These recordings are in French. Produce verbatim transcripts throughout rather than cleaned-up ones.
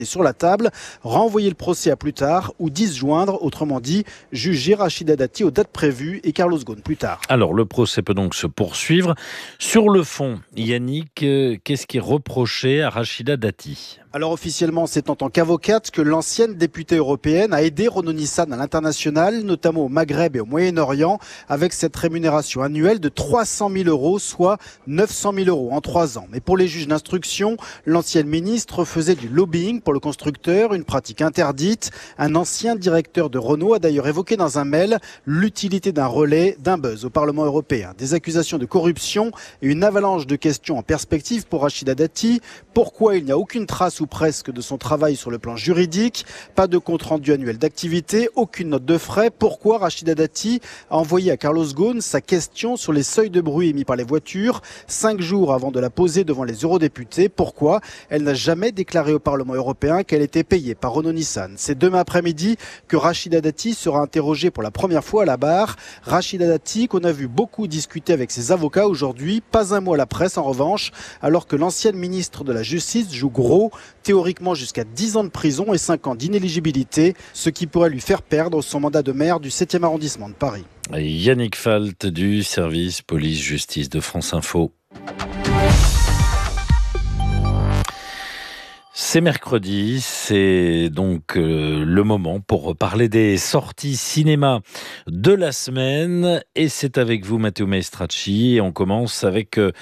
sur la table, renvoyer le procès à plus tard ou disjoindre, autrement dit, juger Rachida Dati aux dates prévues et Carlos Ghosn plus tard. Alors, le procès peut donc se poursuivre. Sur le fond, Yannick, euh, qu'est-ce qui est reproché à Rachida Dati ? Alors officiellement, c'est en tant qu'avocate que l'ancienne députée européenne a aidé Renaud Nissan à l'international, notamment au Maghreb et au Moyen-Orient, avec cette rémunération annuelle de trois cent mille euros, soit neuf cent mille euros en trois ans. Mais pour les juges d'instruction, l'ancienne ministre faisait du lobbying pour le constructeur, une pratique interdite. Un ancien directeur de Renault a d'ailleurs évoqué dans un mail l'utilité d'un relais, d'un buzz au Parlement européen. Des accusations de corruption et une avalanche de questions en perspective pour Rachida Dati. Pourquoi il n'y a aucune trace ou presque de son travail sur le plan juridique, pas de compte-rendu annuel d'activité, aucune note de frais. Pourquoi Rachida Dati a envoyé à Carlos Ghosn sa question sur les seuils de bruit émis par les voitures, cinq jours avant de la poser devant les eurodéputés? Pourquoi elle n'a jamais déclaré au Parlement européen qu'elle était payée par Renault Nissan? C'est demain après-midi que Rachida Dati sera interrogée pour la première fois à la barre. Rachida Dati qu'on a vu beaucoup discuter avec ses avocats aujourd'hui, pas un mot à la presse en revanche, alors que l'ancienne ministre de la Justice joue gros, théoriquement jusqu'à dix ans de prison et cinq ans d'inéligibilité, ce qui pourrait lui faire perdre son mandat de maire du septième arrondissement de Paris. Yannick Falt du service police-justice de France Info. C'est mercredi, c'est donc euh, le moment pour parler des sorties cinéma de la semaine. Et c'est avec vous, Matteo Maestracci. Et on commence avec euh,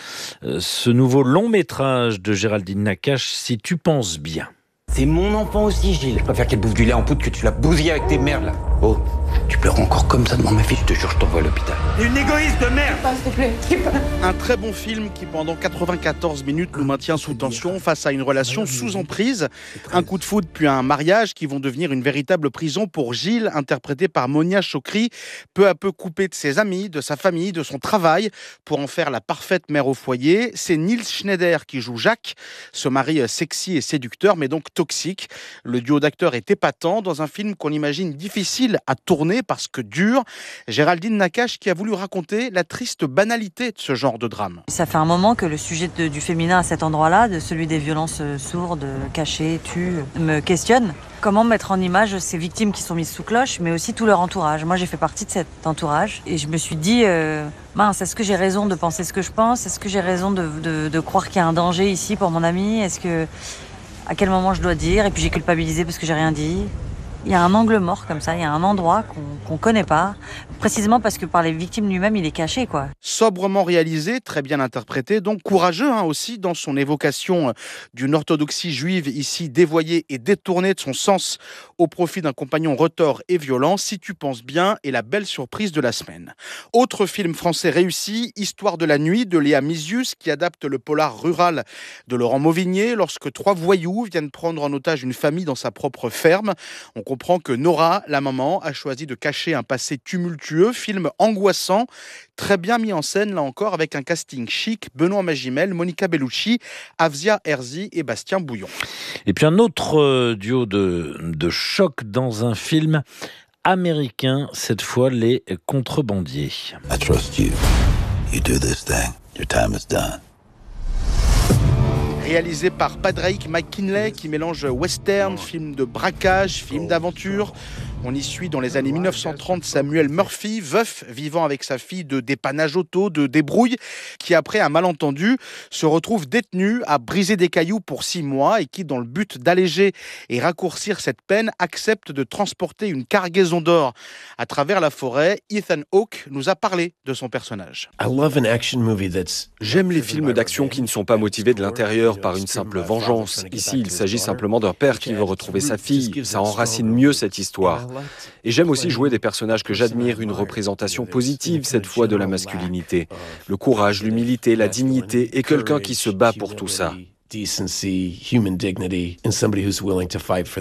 ce nouveau long métrage de Géraldine Nakache, Si tu penses bien. C'est mon enfant aussi, Gilles. Je préfère qu'elle bouffe du lait en poudre que tu la bousilles avec tes merdes, là. Oh, tu pleures encore comme ça devant ma fille, je te jure, je t'envoie à l'hôpital. Une égoïste de merde. S'il te plaît, s'il te plaît. Un très bon film qui, pendant quatre-vingt-quatorze minutes, nous maintient sous tension face à une relation sous emprise. Un coup de foudre puis un mariage qui vont devenir une véritable prison pour Gilles, interprété par Monia Chokri, peu à peu coupé de ses amis, de sa famille, de son travail, pour en faire la parfaite mère au foyer. C'est Nils Schneider qui joue Jacques, ce mari sexy et séducteur, mais donc toxique. Le duo d'acteurs est épatant dans un film qu'on imagine difficile à tourner parce que dur. Géraldine Nakache qui a voulu raconter la triste banalité de ce genre de drame. Ça fait un moment que le sujet de, du féminin à cet endroit-là, de celui des violences sourdes, cachées, tues, me questionne. Comment mettre en image ces victimes qui sont mises sous cloche, mais aussi tout leur entourage. Moi, j'ai fait partie de cet entourage et je me suis dit, euh, mince, est-ce que j'ai raison de penser ce que je pense? Est-ce que j'ai raison de, de, de croire qu'il y a un danger ici pour mon ami? Est-ce que à quel moment je dois dire? Et puis j'ai culpabilisé parce que j'ai rien dit. Il y a un angle mort comme ça, il y a un endroit qu'on qu'on connaît pas, précisément parce que par les victimes lui-même, il est caché, quoi. Sobrement réalisé, très bien interprété, donc courageux hein, aussi dans son évocation d'une orthodoxie juive ici dévoyée et détournée de son sens au profit d'un compagnon retors et violent. Si tu penses bien, est la belle surprise de la semaine. Autre film français réussi, Histoire de la nuit de Léa Misius, qui adapte le polar rural de Laurent Mauvigné lorsque trois voyous viennent prendre en otage une famille dans sa propre ferme. On comprend que Nora, la maman, a choisi de cacher un passé tumultueux, film angoissant, très bien mis en scène là encore avec un casting chic, Benoît Magimel, Monica Bellucci, Afzia Herzi et Bastien Bouillon. Et puis un autre euh, duo de, de choc dans un film américain, cette fois les contrebandiers. I trust you. You do this thing. Your time is done. Réalisé par Padraig McKinley qui mélange western, film de braquage, film d'aventure. On y suit dans les années mille neuf cent trente Samuel Murphy, veuf vivant avec sa fille de dépannage auto, de débrouille, qui après un malentendu se retrouve détenu à briser des cailloux pour six mois et qui, dans le but d'alléger et raccourcir cette peine, accepte de transporter une cargaison d'or à travers la forêt. Ethan Hawke nous a parlé de son personnage. J'aime les films d'action qui ne sont pas motivés de l'intérieur par une simple vengeance. Ici, il s'agit simplement d'un père qui veut retrouver sa fille. Ça enracine mieux cette histoire. Et j'aime aussi jouer des personnages que j'admire, une représentation positive cette fois de la masculinité. Le courage, l'humilité, la dignité et quelqu'un qui se bat pour tout ça.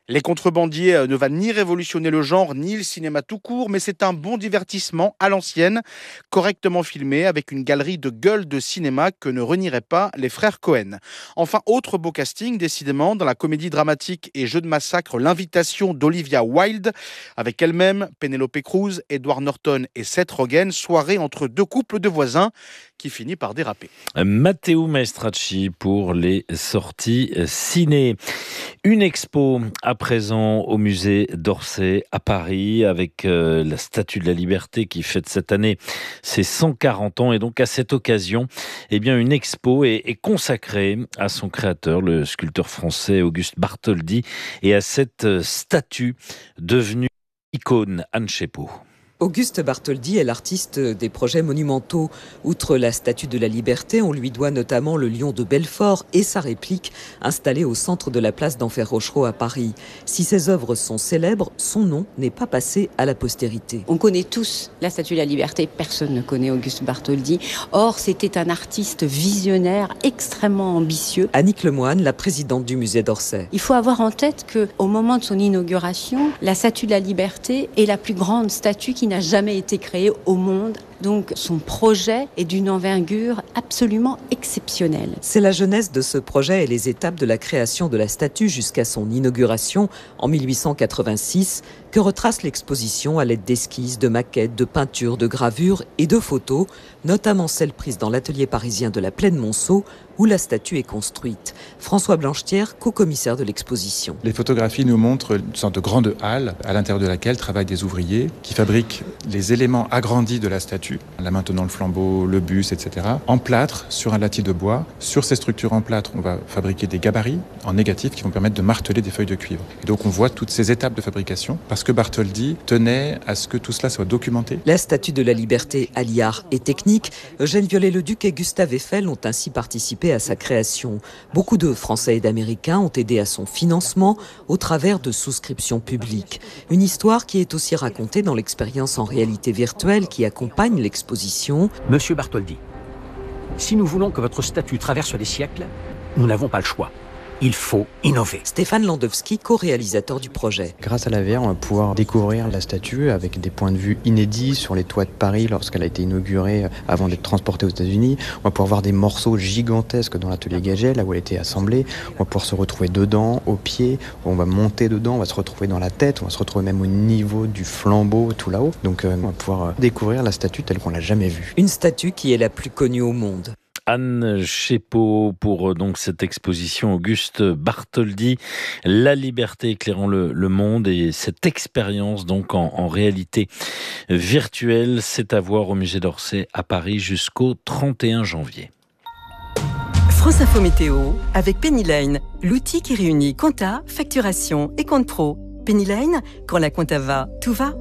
Les contrebandiers ne va ni révolutionner le genre, ni le cinéma tout court, mais c'est un bon divertissement à l'ancienne, correctement filmé, avec une galerie de gueules de cinéma que ne renieraient pas les frères Cohen. Enfin, autre beau casting, décidément, dans la comédie dramatique et jeu de massacre, L'invitation d'Olivia Wilde, avec elle-même Penelope Cruz, Edward Norton et Seth Rogen, soirée entre deux couples de voisins qui finit par déraper. Matteo Maestracci pour les sorties ciné. Une expo à présent au musée d'Orsay à Paris avec euh, la Statue de la Liberté qui fête cette année ses cent quarante ans, et donc à cette occasion, eh bien une expo est, est consacrée à son créateur, le sculpteur français Auguste Bartholdi, et à cette statue devenue icône. Anne Chépot. Auguste Bartholdi est l'artiste des projets monumentaux. Outre la Statue de la Liberté, on lui doit notamment le Lion de Belfort et sa réplique, installée au centre de la place d'Enfer Rochereau à Paris. Si ses œuvres sont célèbres, son nom n'est pas passé à la postérité. On connaît tous la Statue de la Liberté, personne ne connaît Auguste Bartholdi. Or, c'était un artiste visionnaire, extrêmement ambitieux. Annick Lemoine, la présidente du musée d'Orsay. Il faut avoir en tête qu'au moment de son inauguration, la Statue de la Liberté est la plus grande statue qui n'a jamais été créé au monde. Donc son projet est d'une envergure absolument exceptionnelle. C'est la jeunesse de ce projet et les étapes de la création de la statue jusqu'à son inauguration en mille huit cent quatre-vingt-six que retrace l'exposition à l'aide d'esquisses, de maquettes, de peintures, de gravures et de photos, notamment celles prises dans l'atelier parisien de la Plaine Monceau où la statue est construite. François Blanchetière, co-commissaire de l'exposition. Les photographies nous montrent une sorte de grande halle à l'intérieur de laquelle travaillent des ouvriers qui fabriquent les éléments agrandis de la statue, la main tenant le flambeau, le buste, et cetera, en plâtre sur un latis de bois. Sur ces structures en plâtre, on va fabriquer des gabarits en négatif qui vont permettre de marteler des feuilles de cuivre. Et donc on voit toutes ces étapes de fabrication parce que Bartholdi tenait à ce que tout cela soit documenté. La Statue de la Liberté allie art et technique. Eugène Viollet-le-Duc et Gustave Eiffel ont ainsi participé à sa création. Beaucoup de Français et d'Américains ont aidé à son financement au travers de souscriptions publiques. Une histoire qui est aussi racontée dans l'expérience en réalité virtuelle qui accompagne l'exposition. Monsieur Bartholdi, si nous voulons que votre statue traverse les siècles, nous n'avons pas le choix. Il faut innover. Stéphane Landowski, co-réalisateur du projet. Grâce à la V R, on va pouvoir découvrir la statue avec des points de vue inédits sur les toits de Paris lorsqu'elle a été inaugurée avant d'être transportée aux États-Unis. On va pouvoir voir des morceaux gigantesques dans l'atelier Gaget, là où elle a été assemblée. On va pouvoir se retrouver dedans, au pied. On va monter dedans, on va se retrouver dans la tête. On va se retrouver même au niveau du flambeau, tout là-haut. Donc euh, on va pouvoir découvrir la statue telle qu'on l'a jamais vue. Une statue qui est la plus connue au monde. Anne Chépot pour donc cette exposition Auguste Bartholdi, La Liberté éclairant le, le monde, et cette expérience donc en, en réalité virtuelle, c'est à voir au musée d'Orsay à Paris jusqu'au trente et un janvier. France Info Météo avec Pennyline, l'outil qui réunit compta, facturation et compte pro. Pennyline, quand la compta va, tout va.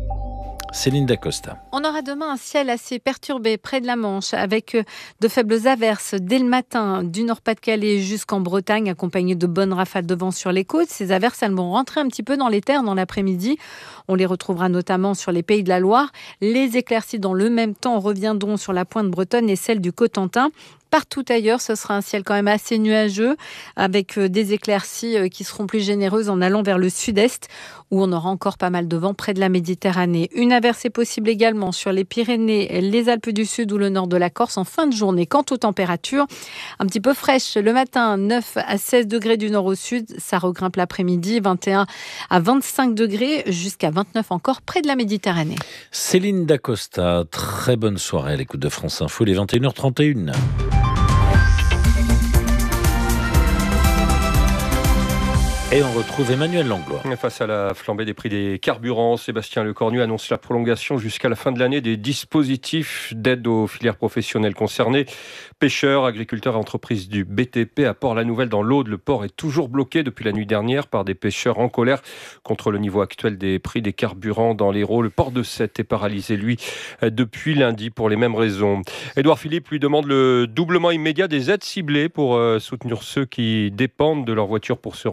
Céline Dacosta. On aura demain un ciel assez perturbé près de la Manche avec de faibles averses dès le matin du Nord-Pas-de-Calais jusqu'en Bretagne, accompagnées de bonnes rafales de vent sur les côtes. Ces averses, elles vont rentrer un petit peu dans les terres dans l'après-midi. On les retrouvera notamment sur les Pays de la Loire. Les éclaircies dans le même temps reviendront sur la pointe bretonne et celle du Cotentin. Partout ailleurs, ce sera un ciel quand même assez nuageux avec des éclaircies qui seront plus généreuses en allant vers le sud-est où on aura encore pas mal de vent près de la Méditerranée. Une averse est possible également sur les Pyrénées, les Alpes du Sud ou le nord de la Corse en fin de journée. Quant aux températures, un petit peu fraîches le matin, neuf à seize degrés du nord au sud, ça regrimpe l'après-midi, vingt et un à vingt-cinq degrés jusqu'à vingt-neuf encore près de la Méditerranée. Céline Dacosta, très bonne soirée à l'écoute de France Info, les vingt et une heures trente et une. Et on retrouve Emmanuel Langlois. Face à la flambée des prix des carburants, Sébastien Lecornu annonce la prolongation jusqu'à la fin de l'année des dispositifs d'aide aux filières professionnelles concernées. Pêcheurs, agriculteurs et entreprises du B T P à Port-la-Nouvelle dans l'Aude. Le port est toujours bloqué depuis la nuit dernière par des pêcheurs en colère contre le niveau actuel des prix des carburants dans l'Hérault. Le port de Sète est paralysé, lui, depuis lundi pour les mêmes raisons. Édouard Philippe lui demande le doublement immédiat des aides ciblées pour soutenir ceux qui dépendent de leur voiture pour se rendre au travail.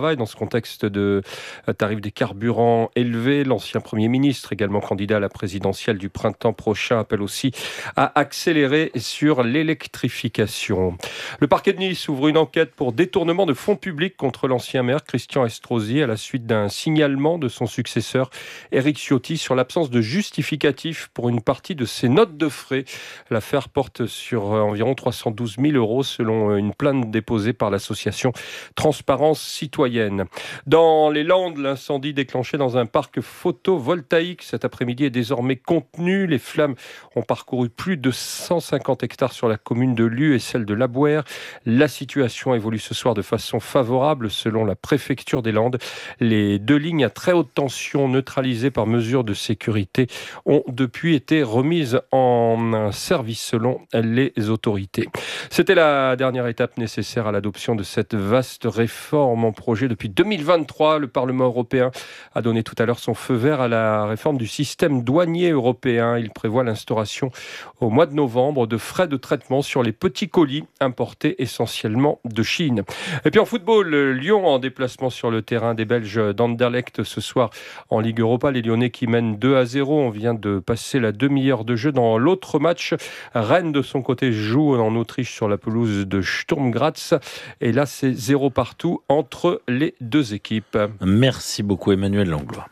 travail dans ce contexte de tarifs des carburants élevés. L'ancien Premier ministre, également candidat à la présidentielle du printemps prochain, appelle aussi à accélérer sur l'électrification. Le parquet de Nice ouvre une enquête pour détournement de fonds publics contre l'ancien maire Christian Estrosi à la suite d'un signalement de son successeur Éric Ciotti sur l'absence de justificatif pour une partie de ses notes de frais. L'affaire porte sur environ trois cent douze mille euros selon une plainte déposée par l'association Transparence Citoyenne. Dans les Landes, l'incendie déclenché dans un parc photovoltaïque cet après-midi est désormais contenu. Les flammes ont parcouru plus de cent cinquante hectares sur la commune de Lue et celle de Labouère. La situation évolue ce soir de façon favorable selon la préfecture des Landes. Les deux lignes à très haute tension neutralisées par mesure de sécurité ont depuis été remises en service selon les autorités. C'était la dernière étape nécessaire à l'adoption de cette vaste réforme en projet depuis deux mille vingt-trois. Le Parlement européen a donné tout à l'heure son feu vert à la réforme du système douanier européen. Il prévoit l'instauration au mois de novembre de frais de traitement sur les petits colis importés essentiellement de Chine. Et puis en football, Lyon en déplacement sur le terrain des Belges d'Anderlecht ce soir en Ligue Europa. Les Lyonnais qui mènent deux à zéro. On vient de passer la demi-heure de jeu dans l'autre match. Rennes de son côté joue en Autriche sur la pelouse de Sturm Graz. Et là, c'est zéro partout entre les deux équipes. Merci beaucoup Emmanuel Langlois.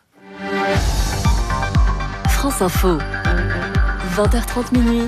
France Info, vingt heures trente minuit.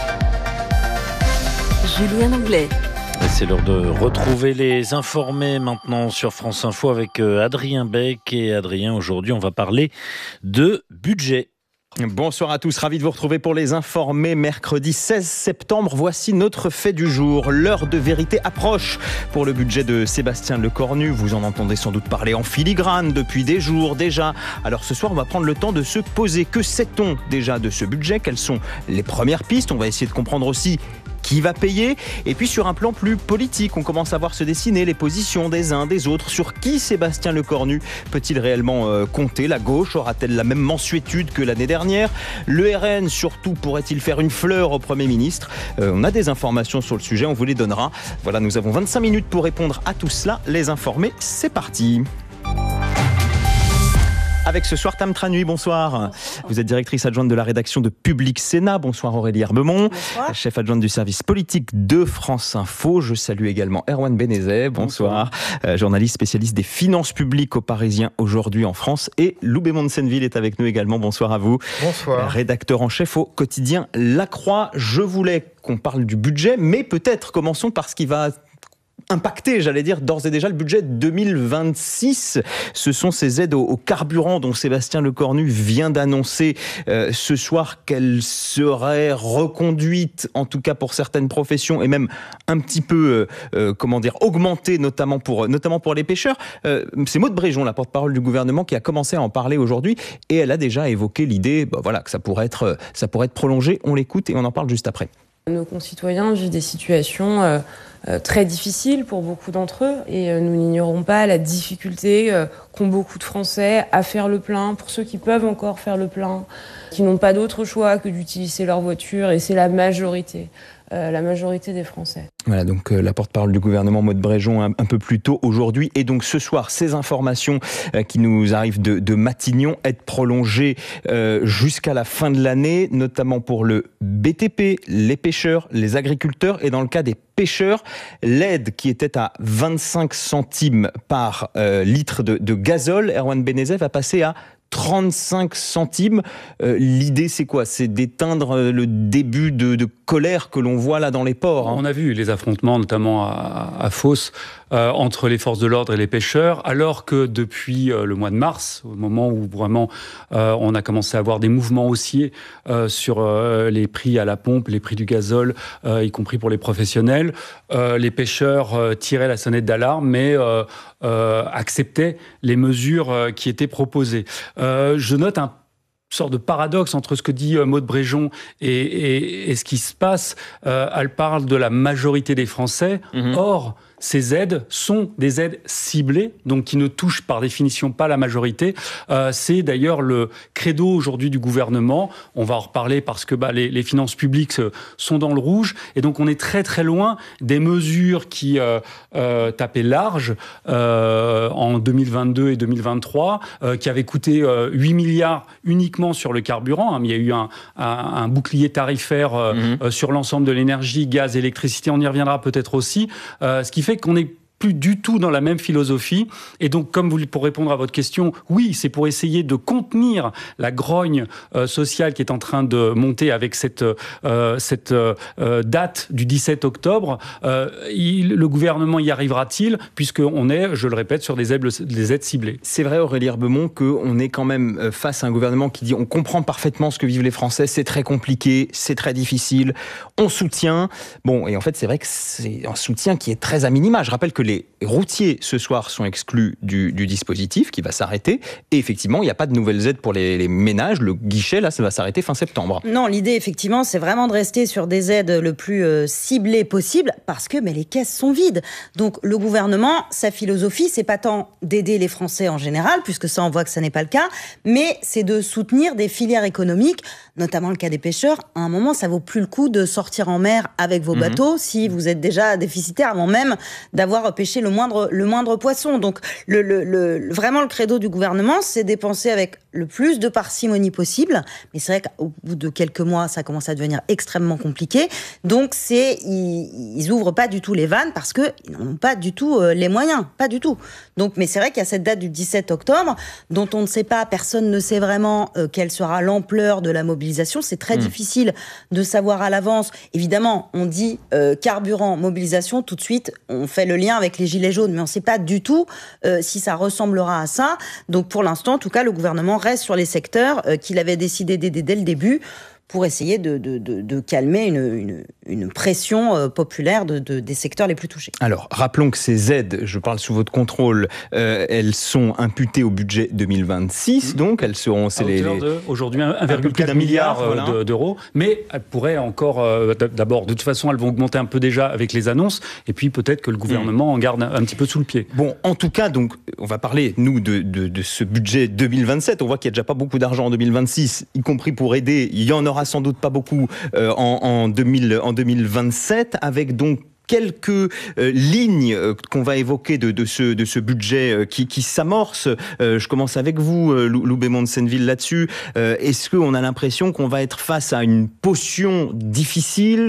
Julien Anglais. C'est l'heure de retrouver les informés maintenant sur France Info avec Adrien Beck. Et Adrien, aujourd'hui, on va parler de budget. Bonsoir à tous, ravi de vous retrouver pour les informés. Mercredi seize septembre, voici notre fait du jour. L'heure de vérité approche pour le budget de Sébastien Lecornu. Vous en entendez sans doute parler en filigrane depuis des jours déjà. Alors ce soir, on va prendre le temps de se poser. Que sait-on déjà de ce budget ? Quelles sont les premières pistes ? On va essayer de comprendre aussi qui va payer. Et puis sur un plan plus politique, on commence à voir se dessiner les positions des uns des autres. Sur qui Sébastien Lecornu peut-il réellement euh, compter ? La gauche aura-t-elle la même mansuétude que l'année dernière ? Le R N surtout pourrait-il faire une fleur au Premier ministre ? euh, On a des informations sur le sujet, on vous les donnera. Voilà, nous avons vingt-cinq minutes pour répondre à tout cela. Les informés, c'est parti. Avec ce soir Tam Tranui, bonsoir. bonsoir. Vous êtes directrice adjointe de la rédaction de Public Sénat. Bonsoir Aurélie Herbemont. Bonsoir. Chef adjointe du service politique de France Info. Je salue également Erwan Benezet. Bonsoir. bonsoir. Euh, journaliste spécialiste des finances publiques au Parisien aujourd'hui en France. Et Lou Bémont-de-Senneville est avec nous également. Bonsoir à vous. Bonsoir. Rédacteur en chef au quotidien La Croix. Je voulais qu'on parle du budget, mais peut-être commençons par ce qui va impacté, j'allais dire, d'ores et déjà le budget deux mille vingt-six. Ce sont ces aides au, au carburant dont Sébastien Lecornu vient d'annoncer euh, ce soir qu'elles seraient reconduites, en tout cas pour certaines professions, et même un petit peu, euh, euh, comment dire, augmentées, notamment pour, notamment pour les pêcheurs. Euh, c'est Maud Bréjon, la porte-parole du gouvernement, qui a commencé à en parler aujourd'hui, et elle a déjà évoqué l'idée, bah, voilà, que ça pourrait être, ça pourrait être prolongé. On l'écoute et on en parle juste après. Nos concitoyens vivent des situations euh, euh, très difficiles pour beaucoup d'entre eux et euh, nous n'ignorons pas la difficulté euh, qu'ont beaucoup de Français à faire le plein, pour ceux qui peuvent encore faire le plein, qui n'ont pas d'autre choix que d'utiliser leur voiture, et c'est la majorité. Euh, la majorité des Français. Voilà, donc euh, la porte-parole du gouvernement, Maud Bréjon, un, un peu plus tôt aujourd'hui. Et donc ce soir, ces informations euh, qui nous arrivent de, de Matignon être prolongées euh, jusqu'à la fin de l'année, notamment pour le B T P, les pêcheurs, les agriculteurs. Et dans le cas des pêcheurs, l'aide qui était à vingt-cinq centimes par euh, litre de, de gazole, Erwan Benezet, va passer à trente-cinq centimes. Euh, l'idée, c'est quoi ? C'est d'éteindre le début de, de colère que l'on voit là dans les ports. Hein. On a vu les affrontements, notamment à, à Fos, euh, entre les forces de l'ordre et les pêcheurs, alors que depuis euh, le mois de mars, au moment où vraiment euh, on a commencé à avoir des mouvements haussiers euh, sur euh, les prix à la pompe, les prix du gazole, euh, y compris pour les professionnels, euh, les pêcheurs euh, tiraient la sonnette d'alarme, mais euh, euh, acceptaient les mesures euh, qui étaient proposées. Euh, je note un sorte de paradoxe entre ce que dit euh, Maud Bréjon et, et, et ce qui se passe. Euh, elle parle de la majorité des Français. Mmh. Or, ces aides sont des aides ciblées, donc qui ne touchent par définition pas la majorité. Euh, c'est d'ailleurs le credo aujourd'hui du gouvernement. On va en reparler parce que bah, les, les finances publiques sont dans le rouge. Et donc on est très très loin des mesures qui euh, euh, tapaient large euh, en, en deux mille vingt-deux et deux mille vingt-trois, euh, qui avait coûté euh, huit milliards uniquement sur le carburant. Hein, mais il y a eu un, un, un bouclier tarifaire euh, mmh. euh, sur l'ensemble de l'énergie, gaz, électricité. On y reviendra peut-être aussi. Euh, ce qui fait qu'on est plus du tout dans la même philosophie. Et donc, comme vous, pour répondre à votre question, oui, c'est pour essayer de contenir la grogne euh, sociale qui est en train de monter avec cette, euh, cette euh, date du dix-sept octobre. Euh, il, le gouvernement y arrivera-t-il, puisqu'on est, je le répète, sur des aides, des aides ciblées. C'est vrai, Aurélie Herbemont, qu'on est quand même face à un gouvernement qui dit on comprend parfaitement ce que vivent les Français, c'est très compliqué, c'est très difficile, on soutient. Bon, et en fait, c'est vrai que c'est un soutien qui est très à minima. Je rappelle que les Les routiers, ce soir, sont exclus du, du dispositif qui va s'arrêter. Et effectivement, il n'y a pas de nouvelles aides pour les, les ménages. Le guichet, là, ça va s'arrêter fin septembre. Non, l'idée, effectivement, c'est vraiment de rester sur des aides le plus euh, ciblées possible parce que mais les caisses sont vides. Donc, le gouvernement, sa philosophie, c'est pas tant d'aider les Français en général, puisque ça, on voit que ça n'est pas le cas, mais c'est de soutenir des filières économiques, notamment le cas des pêcheurs. À un moment, ça vaut plus le coup de sortir en mer avec vos mmh. bateaux si vous êtes déjà déficitaire avant même d'avoir pêché le moindre, le moindre poisson. Donc, le, le, le, vraiment, le credo du gouvernement, c'est dépenser avec le plus de parcimonie possible. Mais c'est vrai qu'au bout de quelques mois, ça commence à devenir extrêmement compliqué. Donc, c'est, ils, ils ouvrent pas du tout les vannes parce qu'ils n'en ont pas du tout euh, les moyens. Pas du tout. Donc, mais c'est vrai qu'il y a cette date du dix-sept octobre dont on ne sait pas, personne ne sait vraiment euh, quelle sera l'ampleur de la mobilisation. C'est très mmh. difficile de savoir à l'avance. Évidemment, on dit euh, carburant, mobilisation, tout de suite, on fait le lien avec les gilets jaunes, mais on ne sait pas du tout euh, si ça ressemblera à ça. Donc pour l'instant, en tout cas, le gouvernement reste sur les secteurs euh, qu'il avait décidé d'aider dès le début pour essayer de, de, de, de calmer une, une, une pression euh, populaire de, de, des secteurs les plus touchés. Alors, rappelons que ces aides, je parle sous votre contrôle, euh, elles sont imputées au budget deux mille vingt-six, mmh. donc elles seront... C'est les, les... de, aujourd'hui, un virgule quatre milliard, milliard voilà. d'euros, mais elles pourraient encore, euh, d'abord, de toute façon, elles vont augmenter un peu déjà avec les annonces, et puis peut-être que le gouvernement mmh. en garde un, un petit peu sous le pied. Bon, en tout cas, donc, on va parler, nous, de, de, de ce budget deux mille vingt-sept. On voit qu'il n'y a déjà pas beaucoup d'argent en deux mille vingt-six, y compris pour aider. Il y en aura sans doute pas beaucoup euh, en, en, deux mille, en deux mille vingt-sept, avec donc quelques euh, lignes euh, qu'on va évoquer de, de, ce, de ce budget euh, qui, qui s'amorce. Euh, je commence avec vous, euh, Loubet-Mont de Senneville, là-dessus. Euh, est-ce qu'on a l'impression qu'on va être face à une potion difficile ?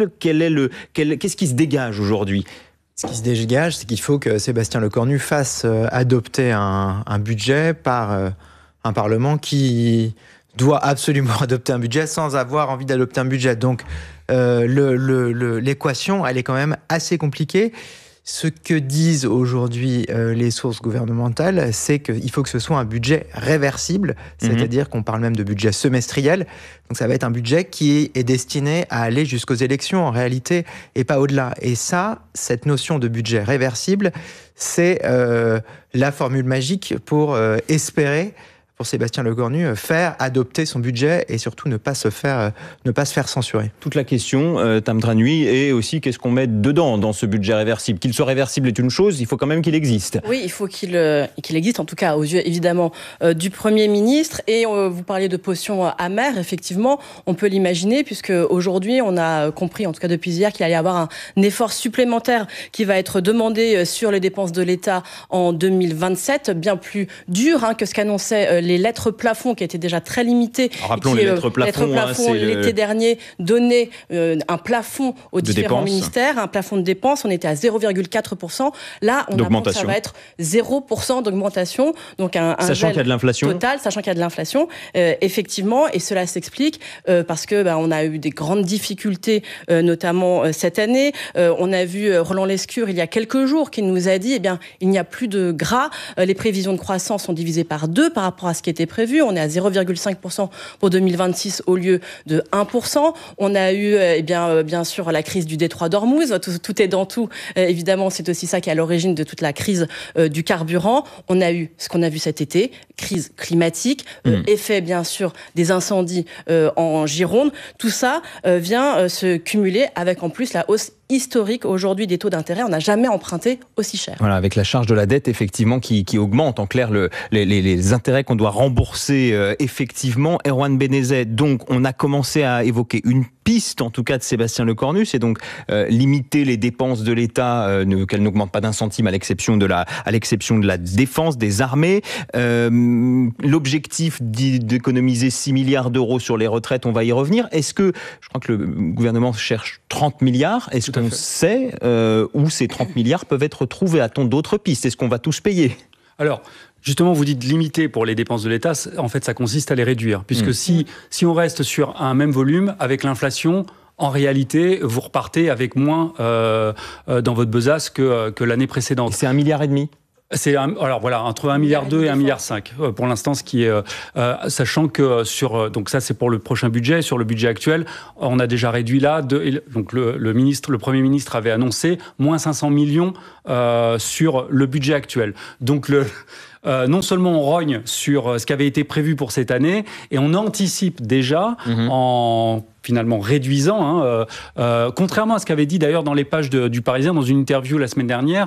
Quel est le, quel, qu'est-ce qui se dégage aujourd'hui ? Ce qui se dégage, c'est qu'il faut que Sébastien Lecornu fasse euh, adopter un, un budget par euh, un Parlement qui doit absolument adopter un budget sans avoir envie d'adopter un budget. Donc, euh, le, le, le, l'équation, elle est quand même assez compliquée. Ce que disent aujourd'hui euh, les sources gouvernementales, c'est qu'il faut que ce soit un budget réversible, c'est-à-dire mmh. qu'on parle même de budget semestriel. Donc ça va être un budget qui est destiné à aller jusqu'aux élections en réalité et pas au-delà. Et ça, cette notion de budget réversible, c'est euh, la formule magique pour euh, espérer, pour Sébastien Lecornu, faire adopter son budget et surtout ne pas se faire, ne pas se faire censurer. Toute la question, euh, Tam Dranui, est aussi qu'est-ce qu'on met dedans dans ce budget réversible. Qu'il soit réversible est une chose, il faut quand même qu'il existe. Oui, il faut qu'il, euh, qu'il existe, en tout cas aux yeux évidemment euh, du Premier ministre. Et euh, vous parliez de potion amère, effectivement, on peut l'imaginer, puisque aujourd'hui on a compris, en tout cas depuis hier, qu'il allait y avoir un, un effort supplémentaire qui va être demandé sur les dépenses de l'État en deux mille vingt-sept, bien plus dur hein, que ce qu'annonçaient euh, les lettres plafonds qui étaient déjà très limitées. Alors, rappelons qui, les lettres plafonds. Lettres plafonds hein, l'été le... dernier donnaient euh, un plafond aux de différents dépenses. ministères, un plafond de dépenses. On était à zéro virgule quatre pour cent. Là, on apprend que ça va être zéro pour cent d'augmentation. Donc un, un sachant qu'il y a de l'inflation. Total, sachant qu'il y a de l'inflation, euh, effectivement, et cela s'explique euh, parce que bah, on a eu des grandes difficultés, euh, notamment euh, cette année. Euh, on a vu euh, Roland Lescure il y a quelques jours qui nous a dit, eh bien, il n'y a plus de gras. Euh, les prévisions de croissance sont divisées par deux par rapport à ce qui était prévu. On est à zéro virgule cinq pour cent pour deux mille vingt-six au lieu de un pour cent. On a eu, eh bien, euh, bien sûr, la crise du détroit d'Ormuz. Tout, tout est dans tout. Euh, évidemment, c'est aussi ça qui est à l'origine de toute la crise euh, du carburant. On a eu ce qu'on a vu cet été, crise climatique, euh, mmh. effet, bien sûr, des incendies euh, en Gironde. Tout ça euh, vient euh, se cumuler avec en plus la hausse historique aujourd'hui des taux d'intérêt. On n'a jamais emprunté aussi cher. Voilà, avec la charge de la dette effectivement qui, qui augmente, en clair le, les, les, les intérêts qu'on doit rembourser euh, effectivement. Erwan Benezet, donc on a commencé à évoquer une piste en tout cas de Sébastien Lecornu, c'est donc euh, limiter les dépenses de l'État, euh, ne, qu'elles n'augmentent pas d'un centime à l'exception de la, à l'exception de la défense, des armées. Euh, l'objectif d'économiser six milliards d'euros sur les retraites, on va y revenir. Est-ce que, je crois que le gouvernement cherche trente milliards, est-ce qu'on sait euh, où ces trente milliards peuvent être trouvés? A-t-on d'autres pistes? Est-ce qu'on va tous payer? Alors, justement, vous dites limiter pour les dépenses de l'État, en fait, ça consiste à les réduire. Puisque mmh. si, si on reste sur un même volume, avec l'inflation, en réalité, vous repartez avec moins euh, euh, dans votre besace que, que l'année précédente. Et c'est un milliard et demi? C'est un, alors voilà, entre un milliard deux et un milliard cinq pour l'instant, ce qui est euh, euh, sachant que sur donc ça c'est pour le prochain budget, sur le budget actuel, on a déjà réduit là de, donc le, le ministre, le Premier ministre avait annoncé moins cinq cents millions euh, sur le budget actuel. Donc le Euh, non seulement on rogne sur ce qui avait été prévu pour cette année, et on anticipe déjà mmh. en finalement réduisant, hein, euh, euh, contrairement à ce qu'avait dit d'ailleurs dans les pages de, du Parisien, dans une interview la semaine dernière,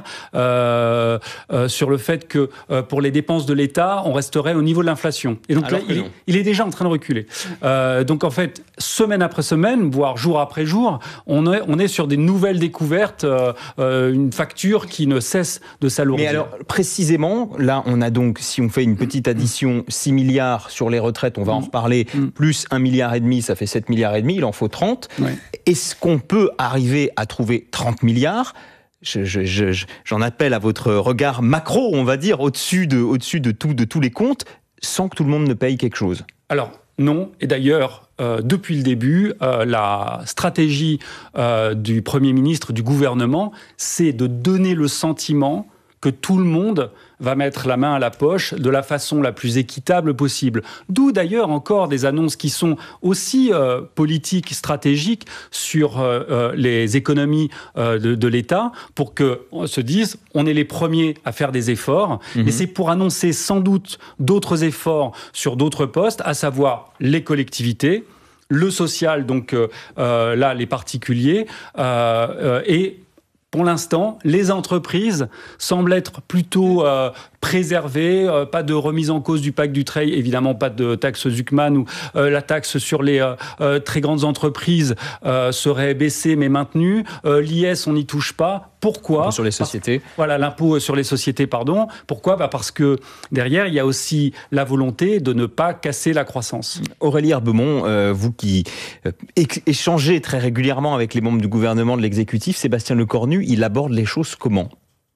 euh, euh, sur le fait que euh, pour les dépenses de l'État, on resterait au niveau de l'inflation. Et donc là, il, il est déjà en train de reculer. Euh, donc en fait, semaine après semaine, voire jour après jour, on est, on est sur des nouvelles découvertes, euh, euh, une facture qui ne cesse de s'alourdir. Mais alors, précisément, là, on a donc, si on fait une petite addition, six milliards sur les retraites, on va mmh. en reparler, mmh. plus un milliard et demi, ça fait sept milliards et demi, il en faut trente. Ouais. Est-ce qu'on peut arriver à trouver trente milliards ? Je, je, je, j'en appelle à votre regard macro, on va dire, au-dessus de, au-dessus de, tout, de tous les comptes, sans que tout le monde ne paye quelque chose. Alors, non. Et d'ailleurs, euh, depuis le début, euh, la stratégie euh, du Premier ministre, du gouvernement, c'est de donner le sentiment que tout le monde va mettre la main à la poche de la façon la plus équitable possible. D'où d'ailleurs encore des annonces qui sont aussi euh, politiques, stratégiques sur euh, euh, les économies euh, de, de l'État, pour qu'on se dise on est les premiers à faire des efforts. Mmh. Et c'est pour annoncer sans doute d'autres efforts sur d'autres postes, à savoir les collectivités, le social, donc euh, euh, là les particuliers, euh, euh, et pour l'instant, les entreprises semblent être plutôt euh, préservées, euh, pas de remise en cause du pacte Dutreil, évidemment pas de taxe Zuckman, ou euh, la taxe sur les euh, euh, très grandes entreprises euh, serait baissée mais maintenue. Euh, L'I S, on n'y touche pas. Pourquoi ? Sur les sociétés. Parce, voilà, l'impôt sur les sociétés, pardon. Pourquoi ? Bah parce que derrière, il y a aussi la volonté de ne pas casser la croissance. Aurélie Herbemont, euh, vous qui euh, échangez très régulièrement avec les membres du gouvernement, de l'exécutif, Sébastien Lecornu, il aborde les choses comment ?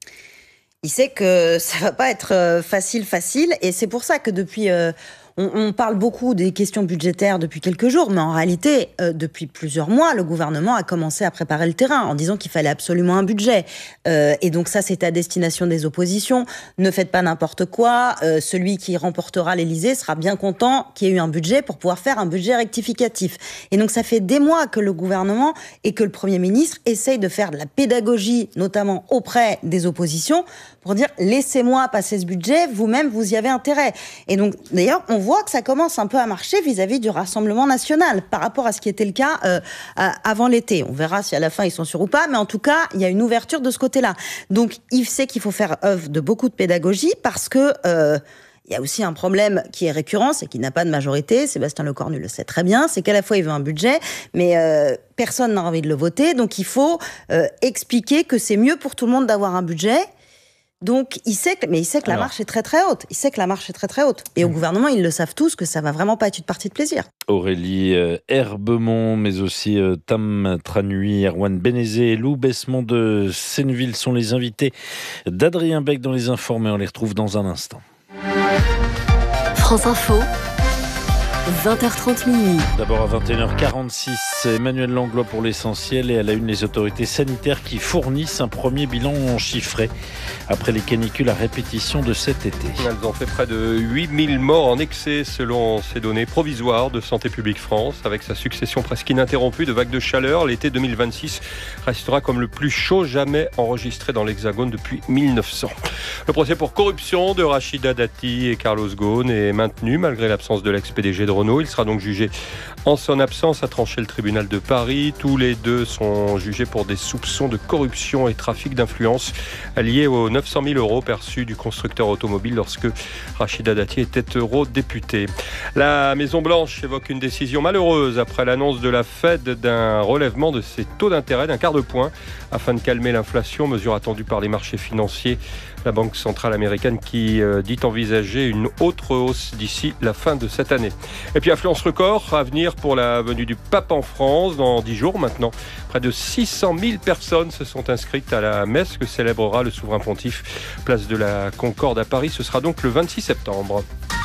Il sait que ça va pas être facile, facile, et c'est pour ça que depuis... Euh, on, on parle beaucoup des questions budgétaires depuis quelques jours, mais en réalité, euh, depuis plusieurs mois, le gouvernement a commencé à préparer le terrain en disant qu'il fallait absolument un budget. Euh, et donc ça, c'est à destination des oppositions. Ne faites pas n'importe quoi. Euh, celui qui remportera l'Élysée sera bien content qu'il y ait eu un budget pour pouvoir faire un budget rectificatif. Et donc ça fait des mois que le gouvernement et que le Premier ministre essayent de faire de la pédagogie, notamment auprès des oppositions, pour dire laissez-moi passer ce budget, vous-même vous y avez intérêt. Et donc d'ailleurs on voit que ça commence un peu à marcher vis-à-vis du Rassemblement national par rapport à ce qui était le cas euh, avant l'été. On verra si à la fin ils sont sûrs ou pas, mais en tout cas il y a une ouverture de ce côté-là. Donc il sait qu'il faut faire œuvre de beaucoup de pédagogie parce que euh, il y a aussi un problème qui est récurrent, c'est qu'il n'a pas de majorité. Sébastien Lecornu le sait très bien. C'est qu'à la fois, il veut un budget, mais euh, personne n'a envie de le voter. Donc, il faut euh, expliquer que c'est mieux pour tout le monde d'avoir un budget. Donc, il sait que, mais il sait que la Alors. marche est très très haute. Il sait que la marche est très très haute. Et au gouvernement, ils le savent tous que ça va vraiment pas être une partie de plaisir. Aurélie euh, Herbemont, mais aussi euh, Tam Tranui, Erwan Bénézé et Lou Bessemont de Senneville sont les invités d'Adrien Beck dans Les Informés. On les retrouve dans un instant. France Info, vingt heures trente minuit. D'abord à vingt et une heures quarante-six, Emmanuel Langlois pour l'essentiel, et à la une, les autorités sanitaires qui fournissent un premier bilan chiffré après les canicules à répétition de cet été. Elles ont fait près de huit mille morts en excès selon ces données provisoires de Santé publique France. Avec sa succession presque ininterrompue de vagues de chaleur, l'été deux mille vingt-six restera comme le plus chaud jamais enregistré dans l'Hexagone depuis mille neuf cents. Le procès pour corruption de Rachida Dati et Carlos Ghosn est maintenu malgré l'absence de l'ex-P D G de Renault. Il sera donc jugé en son absence, a tranché le tribunal de Paris. Tous les deux sont jugés pour des soupçons de corruption et trafic d'influence liés aux neuf cent mille euros perçus du constructeur automobile lorsque Rachida Dati était eurodéputée. La Maison-Blanche évoque une décision malheureuse après l'annonce de la Fed d'un relèvement de ses taux d'intérêt d'un quart de point afin de calmer l'inflation, mesure attendue par les marchés financiers. La Banque centrale américaine qui euh, dit envisager une autre hausse d'ici la fin de cette année. Et puis affluence record à venir pour la venue du pape en France dans dix jours maintenant. Près de six cent mille personnes se sont inscrites à la messe que célébrera le souverain pontife. Place de la Concorde à Paris, ce sera donc le vingt-six septembre.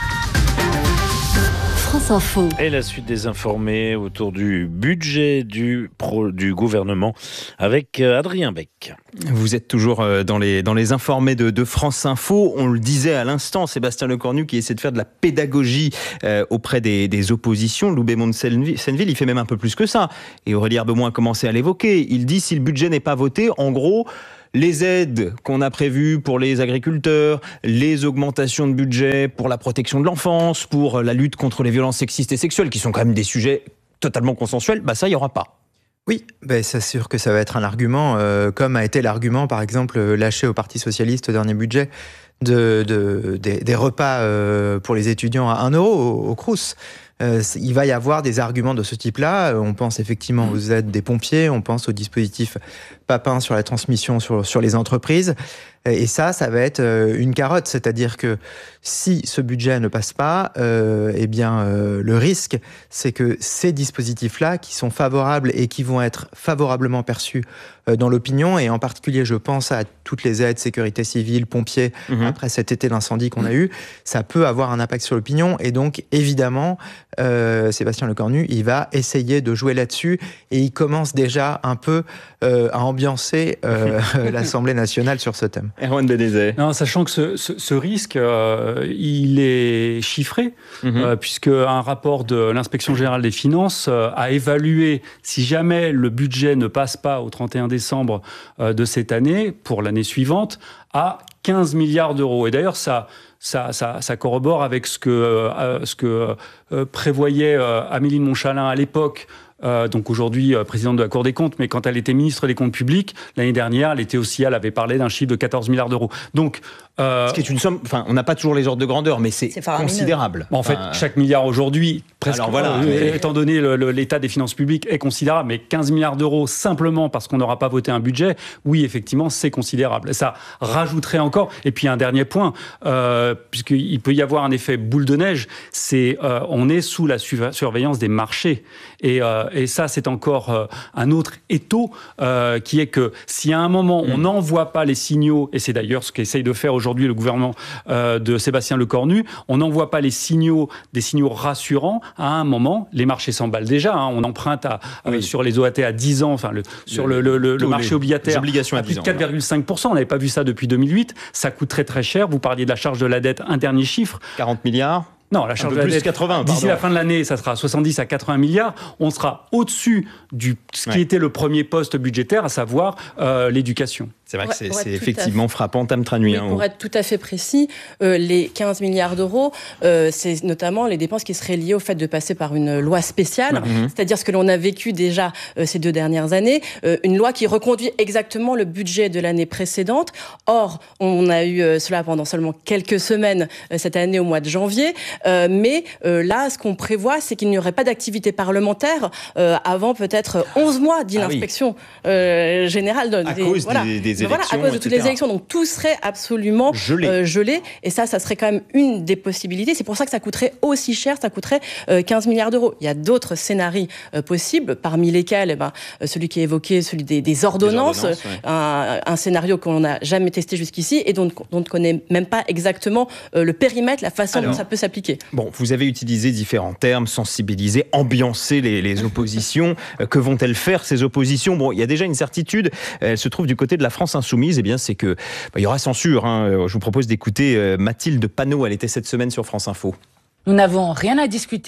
France Info. Et la suite des informés autour du budget du, pro, du gouvernement avec Adrien Beck. Vous êtes toujours dans les, dans les informés de, de France Info. On le disait à l'instant, Sébastien Lecornu qui essaie de faire de la pédagogie euh, auprès des, des oppositions. Loubet-Mont de Senneville, il fait même un peu plus que ça. Et Aurélie Herbemont a commencé à l'évoquer. Il dit si le budget n'est pas voté, en gros, les aides qu'on a prévues pour les agriculteurs, les augmentations de budget pour la protection de l'enfance, pour la lutte contre les violences sexistes et sexuelles, qui sont quand même des sujets totalement consensuels, bah ça, il n'y aura pas. Oui, ben c'est sûr que ça va être un argument, euh, comme a été l'argument, par exemple, lâché au Parti Socialiste au dernier budget, de, de, des, des repas euh, pour les étudiants à un euro au, au Crous. Euh, il va y avoir des arguments de ce type-là. On pense effectivement aux aides des pompiers, on pense au dispositif Papin sur la transmission sur, sur les entreprises. Et ça, ça va être une carotte. C'est-à-dire que si ce budget ne passe pas, euh, eh bien, euh, le risque, c'est que ces dispositifs-là, qui sont favorables et qui vont être favorablement perçus euh, dans l'opinion, et en particulier, je pense à toutes les aides, sécurité civile, pompiers, mmh. après cet été d'incendie qu'on mmh. a eu, ça peut avoir un impact sur l'opinion. Et donc, évidemment, euh, Sébastien Lecornu, il va essayer de jouer là-dessus, et il commence déjà un peu euh, à ambiancer euh, l'Assemblée nationale sur ce thème. Erwan Benezet. Non, sachant que ce, ce, ce risque, euh, il est chiffré, mmh. euh, puisque un rapport de l'Inspection générale des finances euh, a évalué, si jamais le budget ne passe pas au trente et un décembre euh, de cette année, pour l'année suivante, à quinze milliards d'euros. Et d'ailleurs, ça... Ça, ça, ça corrobore avec ce que, euh, ce que euh, prévoyait euh, Amélie de Montchalin à l'époque, euh, donc aujourd'hui euh, présidente de la Cour des comptes, mais quand elle était ministre des Comptes publics, l'année dernière, elle était aussi, elle avait parlé d'un chiffre de quatorze milliards d'euros. Donc, euh, ce qui est une somme, enfin, on n'a pas toujours les ordres de grandeur, mais c'est, c'est considérable. En fait, enfin, chaque milliard aujourd'hui, presque, alors voilà, euh, étant donné le, le, l'état des finances publiques, est considérable, mais quinze milliards d'euros simplement parce qu'on n'aura pas voté un budget, oui, effectivement, c'est considérable. Ça rajouterait encore, et puis un dernier point, euh, puisqu'il peut y avoir un effet boule de neige, c'est euh, on est sous la su- surveillance des marchés. Et, euh, et ça, c'est encore euh, un autre étau euh, qui est que si à un moment, mmh. on n'envoie pas les signaux, et c'est d'ailleurs ce qu'essaye de faire aujourd'hui le gouvernement euh, de Sébastien Lecornu, on n'envoie pas les signaux, des signaux rassurants, à un moment, les marchés s'emballent déjà. Hein, on emprunte à, oui. euh, sur les O A T à dix ans, enfin le, sur le, le, le, le marché obligataire, obligations à, à plus de quatre virgule cinq pour cent. On n'avait pas vu ça depuis deux mille huit. Ça coûte très très cher. Vous parliez de la charge de la dette, un dernier chiffre. quarante milliards. Non, la charge de la dette, quatre-vingts, d'ici la fin de l'année, ça sera soixante-dix à quatre-vingts milliards. On sera au-dessus de ce qui ouais. était le premier poste budgétaire, à savoir euh, l'éducation. C'est vrai que c'est, c'est effectivement frappant, Tam Tranui. Oui, hein, pour être tout à fait précis, euh, les quinze milliards d'euros, euh, c'est notamment les dépenses qui seraient liées au fait de passer par une loi spéciale, mmh. c'est-à-dire ce que l'on a vécu déjà euh, ces deux dernières années, euh, une loi qui reconduit exactement le budget de l'année précédente. Or, on a eu euh, cela pendant seulement quelques semaines euh, cette année au mois de janvier, euh, mais euh, là, ce qu'on prévoit, c'est qu'il n'y aurait pas d'activité parlementaire euh, avant peut-être onze mois, dit ah l'inspection oui. euh, générale. De, à des, cause voilà. des, des Voilà, à cause de toutes les élections. Donc tout serait absolument gelé. Euh, gelé. Et ça, ça serait quand même une des possibilités. C'est pour ça que ça coûterait aussi cher, ça coûterait euh, quinze milliards d'euros. Il y a d'autres scénarios euh, possibles, parmi lesquels eh ben, celui qui est évoqué, celui des, des ordonnances, des ordonnances ouais. un, un scénario qu'on n'a jamais testé jusqu'ici et dont, dont on ne connaît même pas exactement euh, le périmètre, la façon Alors, dont ça peut s'appliquer. Bon, vous avez utilisé différents termes, sensibiliser, ambiancer les, les oppositions. Que vont-elles faire, ces oppositions ? Bon, il y a déjà une certitude, elle se trouve du côté de la France insoumise, eh bien, c'est que bah, il y aura censure. Hein. Je vous propose d'écouter euh, Mathilde Panot. Elle était cette semaine sur France Info. Nous n'avons rien à discuter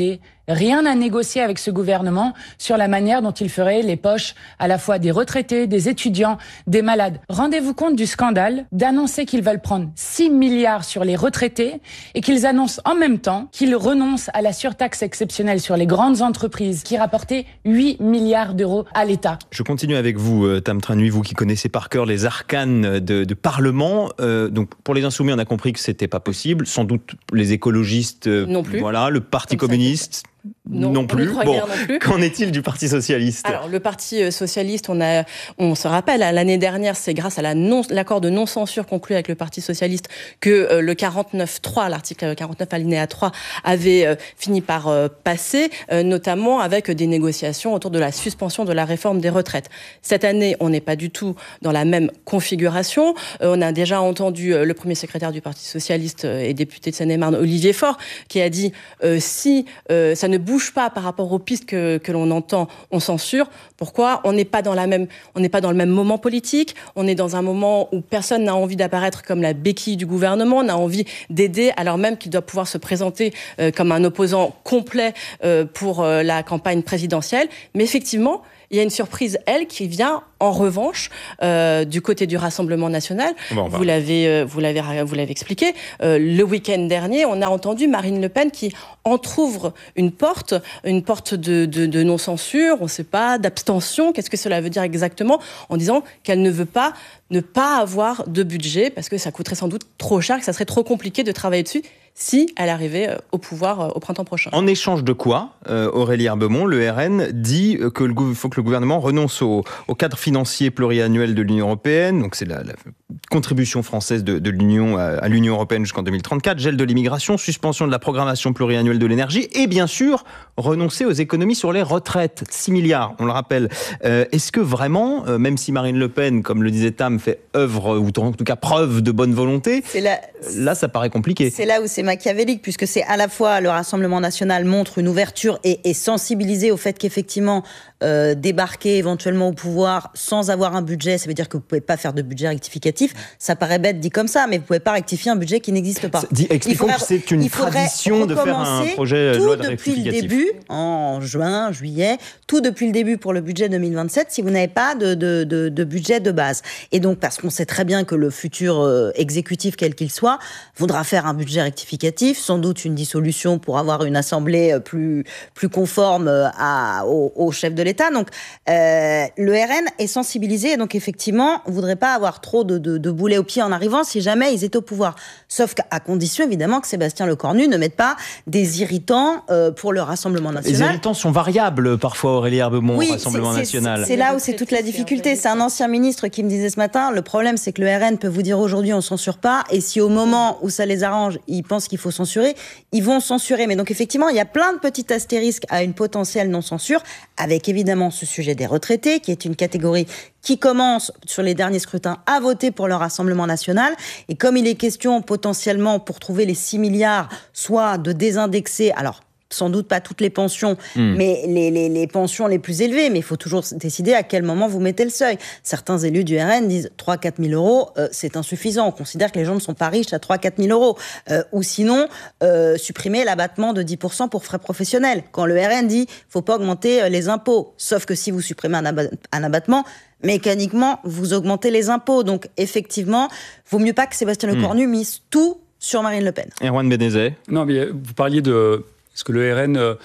rien à négocier avec ce gouvernement sur la manière dont il ferait les poches à la fois des retraités, des étudiants, des malades. Rendez-vous compte du scandale d'annoncer qu'ils veulent prendre six milliards sur les retraités et qu'ils annoncent en même temps qu'ils renoncent à la surtaxe exceptionnelle sur les grandes entreprises qui rapportait huit milliards d'euros à l'État. Je continue avec vous, Tam Trinh Nui, vous qui connaissez par cœur les arcanes de, de Parlement. Euh, donc pour les Insoumis, on a compris que c'était pas possible. Sans doute les écologistes, non plus. Voilà, le Parti Comme communiste. Non, non plus. Bon, non plus. Qu'en est-il du Parti socialiste ? Alors, le Parti socialiste, on a, on se rappelle, l'année dernière, c'est grâce à la non, l'accord de non-censure conclu avec le Parti socialiste que euh, le quarante-neuf trois, l'article quarante-neuf alinéa trois, avait euh, fini par euh, passer, euh, notamment avec des négociations autour de la suspension de la réforme des retraites. Cette année, on n'est pas du tout dans la même configuration. Euh, on a déjà entendu euh, le premier secrétaire du Parti socialiste euh, et député de Seine-et-Marne, Olivier Faure, qui a dit euh, si euh, ça ne bouge pas par rapport aux pistes que, que l'on entend, on censure. Pourquoi ? On n'est pas dans la même, on n'est pas dans le même moment politique. On est dans un moment où personne n'a envie d'apparaître comme la béquille du gouvernement, n'a envie d'aider, alors même qu'il doit pouvoir se présenter euh, comme un opposant complet euh, pour euh, la campagne présidentielle. Mais effectivement, il y a une surprise, elle, qui vient en revanche euh, du côté du Rassemblement national. Bon, vous l'avez, euh, vous l'avez, vous l'avez expliqué. Euh, le week-end dernier, on a entendu Marine Le Pen qui entrouvre une porte, une porte de, de, de non-censure. On ne sait pas, d'abstention. Qu'est-ce que cela veut dire exactement ? En disant qu'elle ne veut pas ne pas avoir de budget parce que ça coûterait sans doute trop cher, que ça serait trop compliqué de travailler dessus si elle arrivait au pouvoir au printemps prochain. En échange de quoi, euh, Aurélie Herbemont, le R N dit qu'il faut que le gouvernement renonce au, au cadre financier pluriannuel de l'Union européenne, donc c'est la, la contribution française de, de l'Union à, à l'Union européenne jusqu'en deux mille trente-quatre, gel de l'immigration, suspension de la programmation pluriannuelle de l'énergie et bien sûr renoncer aux économies sur les retraites, six milliards, on le rappelle. Euh, est-ce que vraiment, euh, même si Marine Le Pen, comme le disait Tam, fait œuvre ou en tout cas preuve de bonne volonté, c'est là, là ça paraît compliqué. C'est là où c'est machiavélique, puisque c'est à la fois le Rassemblement national montre une ouverture et est sensibilisé au fait qu'effectivement euh, débarquer éventuellement au pouvoir sans avoir un budget, ça veut dire que vous ne pouvez pas faire de budget rectificatif. Ça paraît bête dit comme ça, mais vous ne pouvez pas rectifier un budget qui n'existe pas. Dit, expliquons que c'est une tradition de faire un projet de loi de rectificatif. Tout depuis le début, en juin, juillet, tout depuis le début pour le budget deux mille vingt-sept, si vous n'avez pas de, de, de, de budget de base. Et donc, parce qu'on sait très bien que le futur euh, exécutif, quel qu'il soit, voudra faire un budget rectificatif, sans doute une dissolution pour avoir une assemblée plus, plus conforme à, au, au chef de l'État. Donc, euh, le R N est sensibilisé, et donc effectivement, on ne voudrait pas avoir trop de, de, de boulets aux pieds en arrivant si jamais ils étaient au pouvoir. Sauf qu'à condition, évidemment, que Sébastien Lecornu ne mette pas des irritants euh, pour le Rassemblement national. Les irritants sont variables, parfois, Aurélie Herbemont, oui, au Rassemblement c'est, national. C'est, c'est là où c'est toute la difficulté. C'est un ancien ministre qui me disait ce matin, le problème, c'est que le R N peut vous dire aujourd'hui, on ne censure pas, et si au moment où ça les arrange, ils pensent qu'il faut censurer, ils vont censurer. Mais donc, effectivement, il y a plein de petits astérisques à une potentielle non-censure, avec évidemment ce sujet des retraités, qui est une catégorie qui commence, sur les derniers scrutins, à voter pour le Rassemblement national. Et comme il est question, potentiellement, pour trouver les six milliards, soit de désindexer, alors, sans doute pas toutes les pensions, mmh. mais les, les, les pensions les plus élevées. Mais il faut toujours décider à quel moment vous mettez le seuil. Certains élus du R N disent trois à quatre mille euros, euh, c'est insuffisant. On considère que les gens ne sont pas riches à trois à quatre mille euros. Euh, ou sinon, euh, supprimer l'abattement de dix pour cent pour frais professionnels. Quand le R N dit « faut pas augmenter les impôts ». Sauf que si vous supprimez un, abat- un abattement, mécaniquement, vous augmentez les impôts. Donc, effectivement, vaut mieux pas que Sébastien Lecornu mmh. mise tout sur Marine Le Pen. Erwan Benezet. Non, mais vous parliez de... Parce que le R N, euh,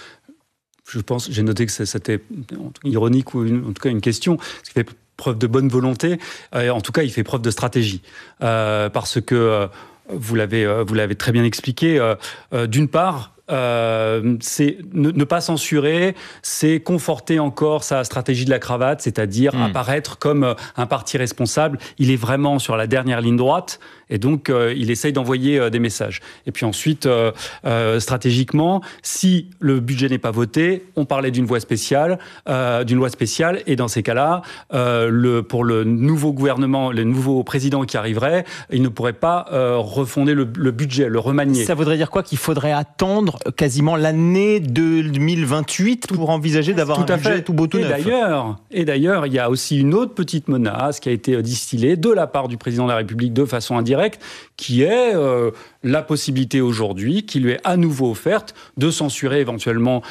je pense, j'ai noté que c'était ironique ou une, en tout cas une question, parce qu'il fait preuve de bonne volonté, euh, en tout cas il fait preuve de stratégie. Euh, parce que, euh, vous, l'avez, euh, vous l'avez très bien expliqué, euh, euh, d'une part, Euh, c'est ne, ne pas censurer, c'est conforter encore sa stratégie de la cravate, c'est-à-dire mmh. apparaître comme un parti responsable. Il est vraiment sur la dernière ligne droite et donc euh, il essaye d'envoyer euh, des messages. Et puis ensuite, euh, euh, stratégiquement, si le budget n'est pas voté, on parlait d'une voie spéciale, euh, d'une loi spéciale, et dans ces cas-là, euh, le, pour le nouveau gouvernement, le nouveau président qui arriverait, il ne pourrait pas euh, refonder le, le budget, le remanier. Ça voudrait dire quoi ? Qu'il faudrait attendre quasiment l'année deux mille vingt-huit pour envisager d'avoir tout un budget fait. tout beau tout et neuf. D'ailleurs, et d'ailleurs, il y a aussi une autre petite menace qui a été distillée de la part du président de la République de façon indirecte, qui est euh, la possibilité aujourd'hui, qui lui est à nouveau offerte, de censurer éventuellement...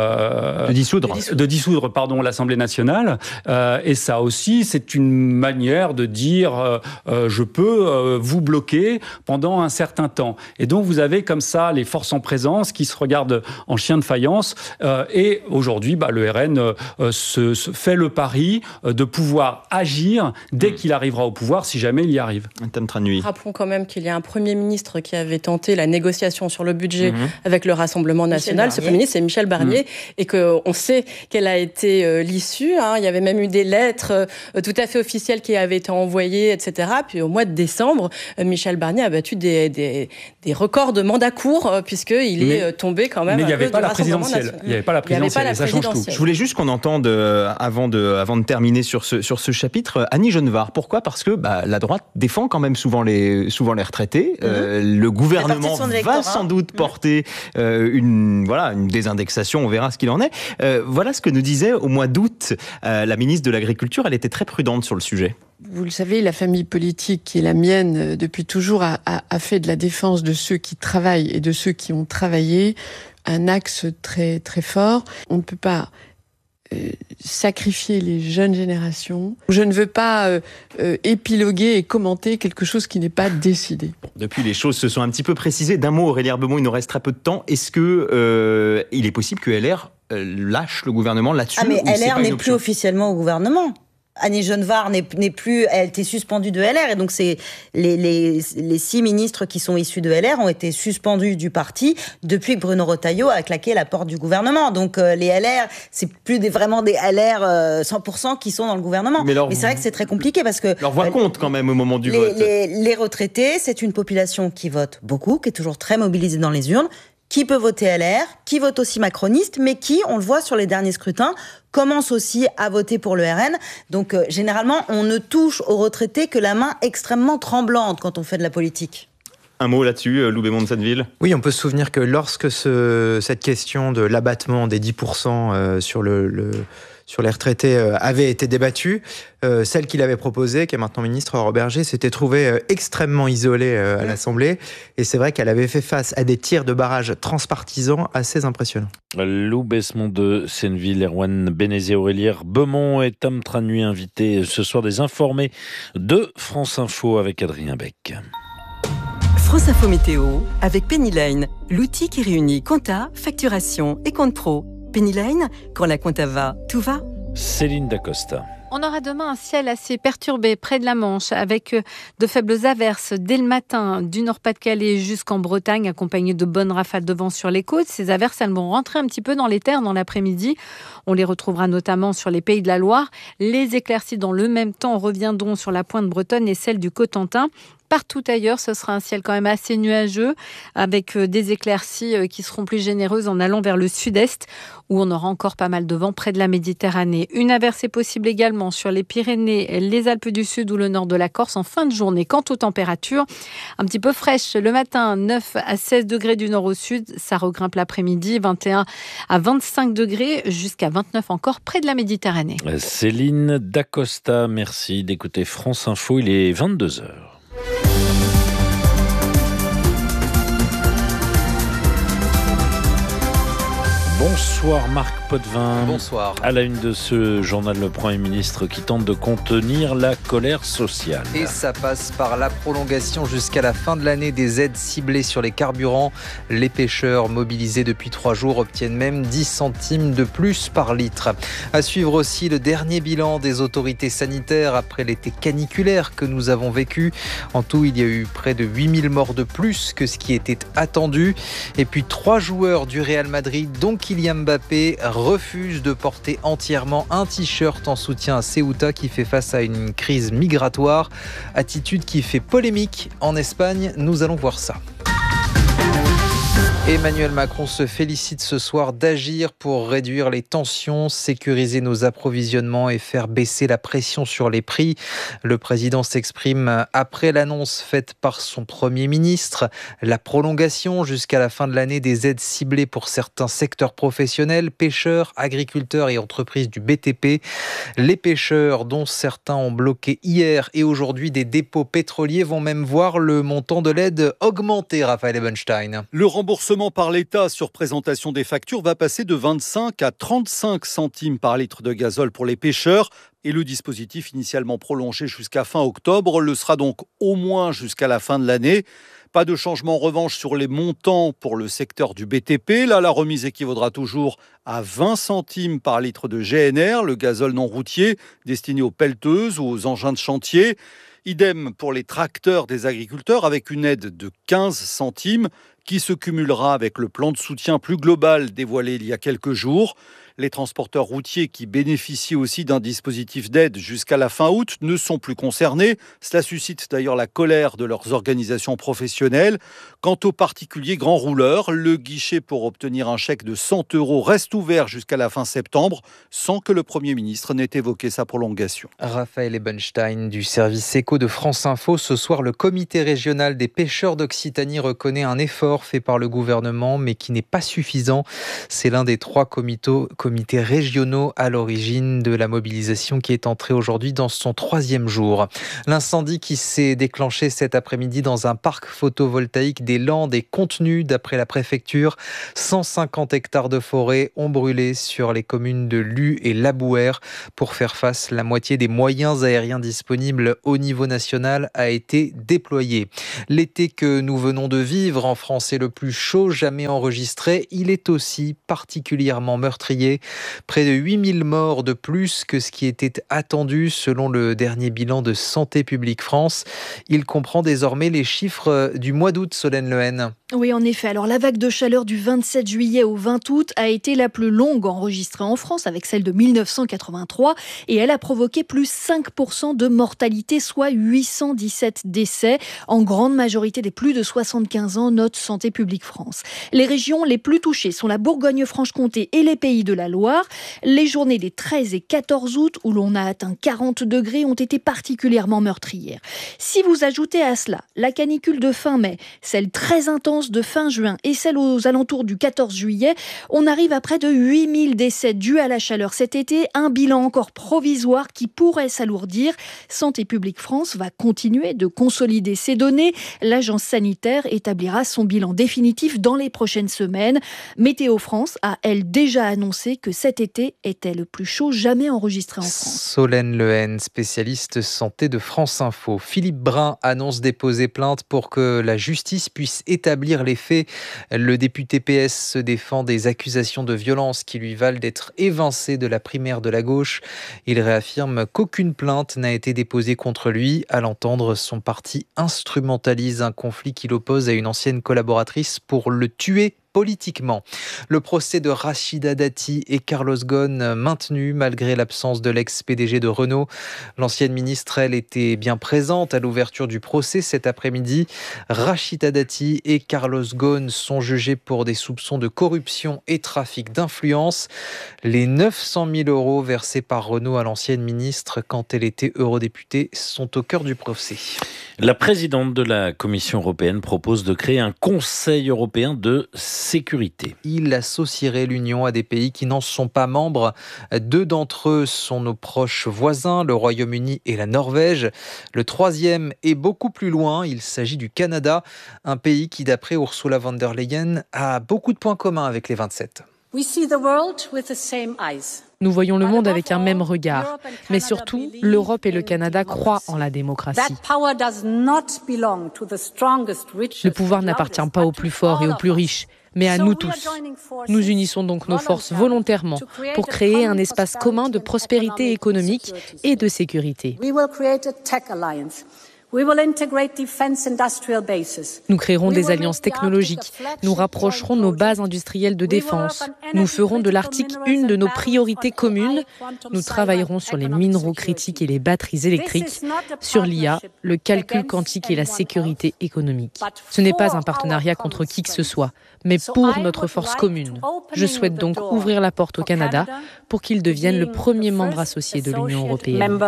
Euh, de dissoudre. De dissoudre, pardon, l'Assemblée nationale. Euh, et ça aussi, c'est une manière de dire euh, euh, je peux euh, vous bloquer pendant un certain temps. Et donc, vous avez comme ça les forces en présence qui se regardent en chien de faïence. Euh, et aujourd'hui, bah, le R N euh, se, se fait le pari euh, de pouvoir agir dès qu'il arrivera au pouvoir, si jamais il y arrive. Rappelons quand même qu'il y a un Premier ministre qui avait tenté la négociation sur le budget mmh. avec le Rassemblement national. Ce Premier ministre, c'est Michel Barnier. Mmh. Et qu'on sait quelle a été euh, l'issue. Hein. Il y avait même eu des lettres euh, tout à fait officielles qui avaient été envoyées, et cetera. Puis au mois de décembre, euh, Michel Barnier a battu des, des, des records de mandat court, euh, puisqu'il est euh, tombé quand même mais à il n'y avait, avait pas la présidentielle. Il n'y avait pas la présidentielle. Ça change tout. Je voulais juste qu'on entende, euh, avant, de, avant de terminer sur ce, sur ce chapitre, Annie Genevard. Pourquoi ? Parce que bah, la droite défend quand même souvent les, souvent les retraités. Mmh. Euh, le gouvernement va sans doute porter euh, une, voilà, une désindexation, on verra ce qu'il en est. Euh, voilà ce que nous disait au mois d'août euh, la ministre de l'Agriculture. Elle était très prudente sur le sujet. Vous le savez, la famille politique qui est la mienne depuis toujours a, a, a fait de la défense de ceux qui travaillent et de ceux qui ont travaillé un axe très très fort. On ne peut pas euh, sacrifier les jeunes générations. Je ne veux pas euh, euh, épiloguer et commenter quelque chose qui n'est pas décidé. Depuis, les choses se sont un petit peu précisées. D'un mot, Aurélie Herbemont, il nous reste très peu de temps. Est-ce que euh, il est possible que L R euh, lâche le gouvernement là-dessus ? Ah mais L R n'est plus officiellement au gouvernement. Annie Genevard n'est, n'est plus, elle était suspendue de L R, et donc c'est les, les, les six ministres qui sont issus de L R ont été suspendus du parti depuis que Bruno Retailleau a claqué la porte du gouvernement. Donc euh, les L R, c'est plus des, vraiment des L R euh, cent pour cent qui sont dans le gouvernement. Mais, leur, Mais c'est vrai que c'est très compliqué parce que leur voix euh, compte quand même au moment du les, vote. Les, les retraités, c'est une population qui vote beaucoup, qui est toujours très mobilisée dans les urnes, qui peut voter L R, qui vote aussi macroniste, mais qui, on le voit sur les derniers scrutins, commence aussi à voter pour le R N. Donc, euh, généralement, on ne touche aux retraités que la main extrêmement tremblante quand on fait de la politique. Un mot là-dessus, Lou Bémond-de-Senneville ? Oui, on peut se souvenir que lorsque ce, cette question de l'abattement des dix pour cent euh, sur le... le sur les retraités euh, avait été débattue. Euh, celle qu'il avait proposée, qui est maintenant ministre, Aurore Bergé, s'était trouvée euh, extrêmement isolée euh, à l'Assemblée. Et c'est vrai qu'elle avait fait face à des tirs de barrage transpartisans assez impressionnants. Lou Bémond-de-Senneville, Erwan Bénézé, Aurélie Herbemont et Tam Tranui invités ce soir des informés de France Info avec Adrien Beck. France Info Météo avec Pennyline, l'outil qui réunit compta, facturation et compte pro. Pennyline, quand la compta va, tout va. Céline Dacosta. On aura demain un ciel assez perturbé près de la Manche avec de faibles averses dès le matin du Nord-Pas-de-Calais jusqu'en Bretagne accompagnées de bonnes rafales de vent sur les côtes. Ces averses, elles vont rentrer un petit peu dans les terres dans l'après-midi. On les retrouvera notamment sur les Pays de la Loire. Les éclaircies dans le même temps reviendront sur la pointe bretonne et celle du Cotentin. Partout ailleurs, ce sera un ciel quand même assez nuageux avec des éclaircies qui seront plus généreuses en allant vers le sud-est où on aura encore pas mal de vent près de la Méditerranée. Une averse est possible également sur les Pyrénées, les Alpes du Sud ou le nord de la Corse en fin de journée. Quant aux températures, un petit peu fraîches le matin, neuf à seize degrés du nord au sud, ça regrimpe l'après-midi, vingt et un à vingt-cinq degrés jusqu'à vingt-neuf encore près de la Méditerranée. Céline Dacosta, merci d'écouter France Info, il est vingt-deux heures. Bonsoir Marc Potvin. Bonsoir. À la une de ce journal, le Premier ministre qui tente de contenir la colère sociale. Et ça passe par la prolongation jusqu'à la fin de l'année des aides ciblées sur les carburants. Les pêcheurs mobilisés depuis trois jours obtiennent même dix centimes de plus par litre. À suivre aussi le dernier bilan des autorités sanitaires après l'été caniculaire que nous avons vécu. En tout, il y a eu près de huit mille morts de plus que ce qui était attendu. Et puis trois joueurs du Real Madrid, dont Kylian Mbappé, refuse de porter entièrement un t-shirt en soutien à Ceuta qui fait face à une crise migratoire. Attitude qui fait polémique en Espagne. Nous allons voir ça. Emmanuel Macron se félicite ce soir d'agir pour réduire les tensions, sécuriser nos approvisionnements et faire baisser la pression sur les prix. Le président s'exprime après l'annonce faite par son Premier ministre. La prolongation jusqu'à la fin de l'année des aides ciblées pour certains secteurs professionnels, pêcheurs, agriculteurs et entreprises du B T P. Les pêcheurs, dont certains ont bloqué hier et aujourd'hui des dépôts pétroliers, vont même voir le montant de l'aide augmenter, Raphaël Ebenstein. Le remboursement par l'État sur présentation des factures va passer de vingt-cinq à trente-cinq centimes par litre de gazole pour les pêcheurs. Et le dispositif initialement prolongé jusqu'à fin octobre le sera donc au moins jusqu'à la fin de l'année. Pas de changement en revanche sur les montants pour le secteur du B T P. Là, la remise équivaudra toujours à vingt centimes par litre de G N R, le gazole non routier destiné aux pelleteuses ou aux engins de chantier. Idem pour les tracteurs des agriculteurs avec une aide de quinze centimes qui se cumulera avec le plan de soutien plus global dévoilé il y a quelques jours. Les transporteurs routiers qui bénéficient aussi d'un dispositif d'aide jusqu'à la fin août ne sont plus concernés. Cela suscite d'ailleurs la colère de leurs organisations professionnelles. Quant aux particuliers grands rouleurs, le guichet pour obtenir un chèque de cent euros reste ouvert jusqu'à la fin septembre, sans que le Premier ministre n'ait évoqué sa prolongation. Raphaël Ebenstein du service éco de France Info. Ce soir, le comité régional des pêcheurs d'Occitanie reconnaît un effort fait par le gouvernement, mais qui n'est pas suffisant. C'est l'un des trois comités comités régionaux à l'origine de la mobilisation qui est entrée aujourd'hui dans son troisième jour. L'incendie qui s'est déclenché cet après-midi dans un parc photovoltaïque des Landes est contenu d'après la préfecture. cent cinquante hectares de forêt ont brûlé sur les communes de Luz et Labouère. Pour faire face, la moitié des moyens aériens disponibles au niveau national a été déployée. L'été que nous venons de vivre en France est le plus chaud jamais enregistré. Il est aussi particulièrement meurtrier. Près de huit mille morts de plus que ce qui était attendu selon le dernier bilan de Santé publique France. Il comprend désormais les chiffres du mois d'août, Solène Lehen. Oui, en effet. Alors, la vague de chaleur du vingt-sept juillet au vingt août a été la plus longue enregistrée en France, avec celle de mille neuf cent quatre-vingt-trois, et elle a provoqué plus cinq pour cent de mortalité, soit huit cent dix-sept décès, en grande majorité des plus de soixante-quinze ans, note Santé publique France. Les régions les plus touchées sont la Bourgogne-Franche-Comté et les Pays de la Loire. Les journées des treize et quatorze août, où l'on a atteint quarante degrés, ont été particulièrement meurtrières. Si vous ajoutez à cela la canicule de fin mai, celle très intense de fin juin et celle aux alentours du quatorze juillet, on arrive à près de huit mille décès dus à la chaleur cet été, un bilan encore provisoire qui pourrait s'alourdir. Santé publique France va continuer de consolider ces données. L'agence sanitaire établira son bilan définitif dans les prochaines semaines. Météo France a, elle, déjà annoncé que cet été était le plus chaud jamais enregistré en France. Solène Lehen, spécialiste santé de France Info. Philippe Brun annonce déposer plainte pour que la justice puisse établir les faits. Le député P S se défend des accusations de violence qui lui valent d'être évincé de la primaire de la gauche. Il réaffirme qu'aucune plainte n'a été déposée contre lui. À l'entendre, son parti instrumentalise un conflit qui l'oppose à une ancienne collaboratrice pour le tuer politiquement. Le procès de Rachida Dati et Carlos Ghosn maintenu malgré l'absence de l'ex-P D G de Renault. L'ancienne ministre, elle, était bien présente à l'ouverture du procès cet après-midi. Rachida Dati et Carlos Ghosn sont jugés pour des soupçons de corruption et trafic d'influence. Les neuf cent mille euros versés par Renault à l'ancienne ministre quand elle était eurodéputée sont au cœur du procès. La présidente de la Commission européenne propose de créer un Conseil européen de sécurité. Il associerait l'Union à des pays qui n'en sont pas membres. Deux d'entre eux sont nos proches voisins, le Royaume-Uni et la Norvège. Le troisième est beaucoup plus loin, il s'agit du Canada, un pays qui, d'après Ursula von der Leyen, a beaucoup de points communs avec les vingt-sept. We see the world with the same eyes. Nous voyons le monde avec un même regard. Mais surtout, l'Europe et le Canada croient en la démocratie. Le pouvoir n'appartient pas aux plus forts et aux plus riches, mais à nous tous. Nous unissons donc nos forces volontairement pour créer un espace commun de prospérité économique et de sécurité. Nous créerons des alliances technologiques. Nous rapprocherons nos bases industrielles de défense. Nous ferons de l'Arctique une de nos priorités communes. Nous travaillerons sur les minerais critiques et les batteries électriques, sur l'I A, le calcul quantique et la sécurité économique. Ce n'est pas un partenariat contre qui que ce soit, mais pour notre force commune. Je souhaite donc ouvrir la porte au Canada pour qu'il devienne le premier membre associé de l'Union européenne.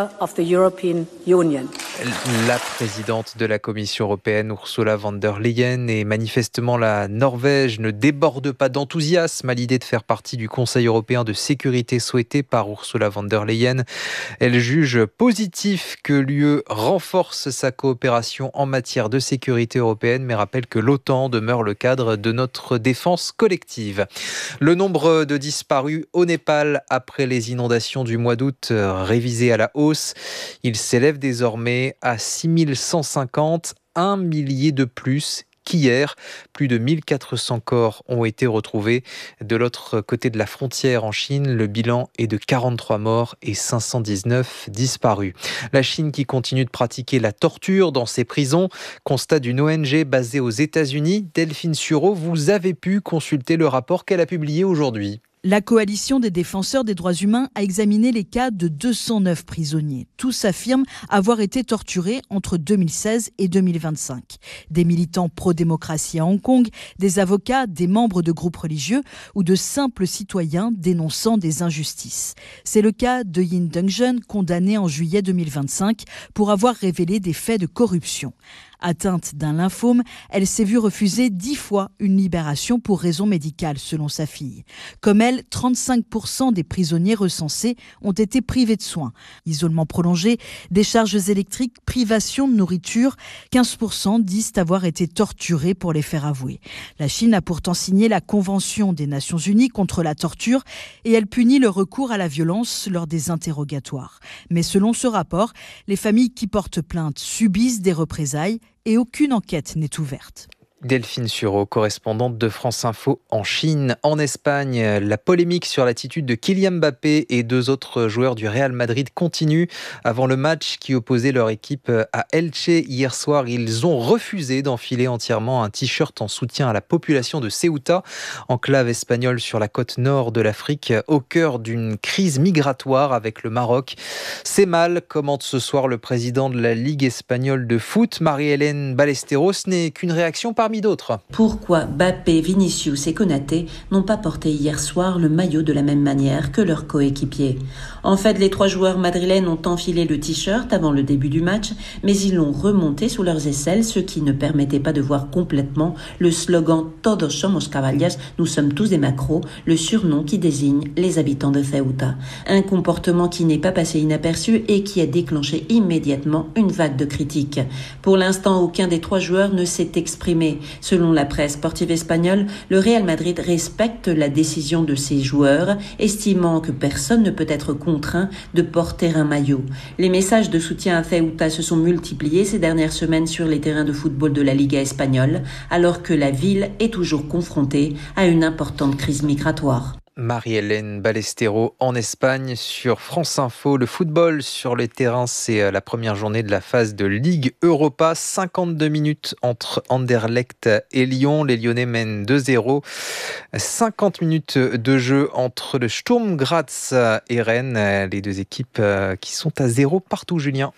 La présidente de la Commission européenne, Ursula von der Leyen, et manifestement la Norvège ne déborde pas d'enthousiasme à l'idée de faire partie du Conseil européen de sécurité souhaité par Ursula von der Leyen. Elle juge positif que l'U E renforce sa coopération en matière de sécurité européenne, mais rappelle que l'OTAN demeure le cadre de notre défense collective. Le nombre de disparus au Népal après les inondations du mois d'août révisé à la hausse, il s'élève désormais à six mille cent cinquante, un millier de plus qu'hier. Plus de mille quatre cents corps ont été retrouvés. De l'autre côté de la frontière en Chine, le bilan est de quarante-trois morts et cinq cent dix-neuf disparus. La Chine qui continue de pratiquer la torture dans ses prisons, constat d'une O N G basée aux États-Unis. Delphine Sureau, vous avez pu consulter le rapport qu'elle a publié aujourd'hui. La coalition des défenseurs des droits humains a examiné les cas de deux cent neuf prisonniers. Tous affirment avoir été torturés entre deux mille seize et deux mille vingt-cinq. Des militants pro-démocratie à Hong Kong, des avocats, des membres de groupes religieux ou de simples citoyens dénonçant des injustices. C'est le cas de Yin Deng-jeon, condamné en juillet deux mille vingt-cinq pour avoir révélé des faits de corruption. Atteinte d'un lymphome, elle s'est vue refuser dix fois une libération pour raison médicale, selon sa fille. Comme elle, trente-cinq pour cent des prisonniers recensés ont été privés de soins. Isolement prolongé, décharges électriques, privation de nourriture, quinze pour cent disent avoir été torturés pour les faire avouer. La Chine a pourtant signé la Convention des Nations Unies contre la torture et elle punit le recours à la violence lors des interrogatoires. Mais selon ce rapport, les familles qui portent plainte subissent des représailles et aucune enquête n'est ouverte. Delphine Sureau, correspondante de France Info en Chine. En Espagne, la polémique sur l'attitude de Kylian Mbappé et deux autres joueurs du Real Madrid continue. Avant le match qui opposait leur équipe à Elche hier soir, ils ont refusé d'enfiler entièrement un t-shirt en soutien à la population de Ceuta, enclave espagnole sur la côte nord de l'Afrique, au cœur d'une crise migratoire avec le Maroc. C'est mal, commente ce soir le président de la Ligue espagnole de foot, Marie-Hélène Ballesteros. Ce n'est qu'une réaction par d'autres. Pourquoi Mbappé, Vinicius et Konaté n'ont pas porté hier soir le maillot de la même manière que leurs coéquipiers? En fait, les trois joueurs madrilènes ont enfilé le t-shirt avant le début du match, mais ils l'ont remonté sous leurs aisselles, ce qui ne permettait pas de voir complètement le slogan Todos somos caballas, nous sommes tous des macros, le surnom qui désigne les habitants de Ceuta. Un comportement qui n'est pas passé inaperçu et qui a déclenché immédiatement une vague de critiques. Pour l'instant, aucun des trois joueurs ne s'est exprimé. Selon la presse sportive espagnole, le Real Madrid respecte la décision de ses joueurs, estimant que personne ne peut être contraint de porter un maillot. Les messages de soutien à Ceuta se sont multipliés ces dernières semaines sur les terrains de football de la Liga espagnole, alors que la ville est toujours confrontée à une importante crise migratoire. Marie-Hélène Ballesteros en Espagne sur France Info. Le football sur les terrains, c'est la première journée de la phase de Ligue Europa. cinquante-deux minutes entre Anderlecht et Lyon. Les Lyonnais mènent deux zéro. cinquante minutes de jeu entre le Sturm Graz et Rennes. Les deux équipes qui sont à zéro partout, Julien.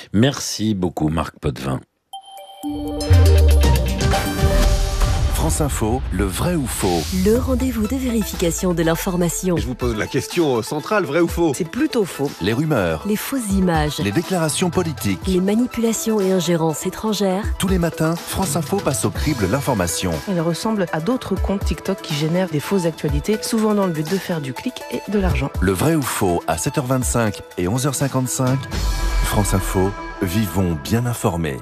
Merci beaucoup, Marc Potvin. France Info, le vrai ou faux? Le rendez-vous de vérification de l'information. Je vous pose la question centrale, vrai ou faux? C'est plutôt faux. Les rumeurs, les fausses images, les déclarations politiques, les manipulations et ingérences étrangères. Tous les matins, France Info passe au crible l'information. Elle ressemble à d'autres comptes TikTok qui génèrent des fausses actualités, souvent dans le but de faire du clic et de l'argent. Le vrai ou faux à sept heures vingt-cinq et onze heures cinquante-cinq. France Info, vivons bien informés.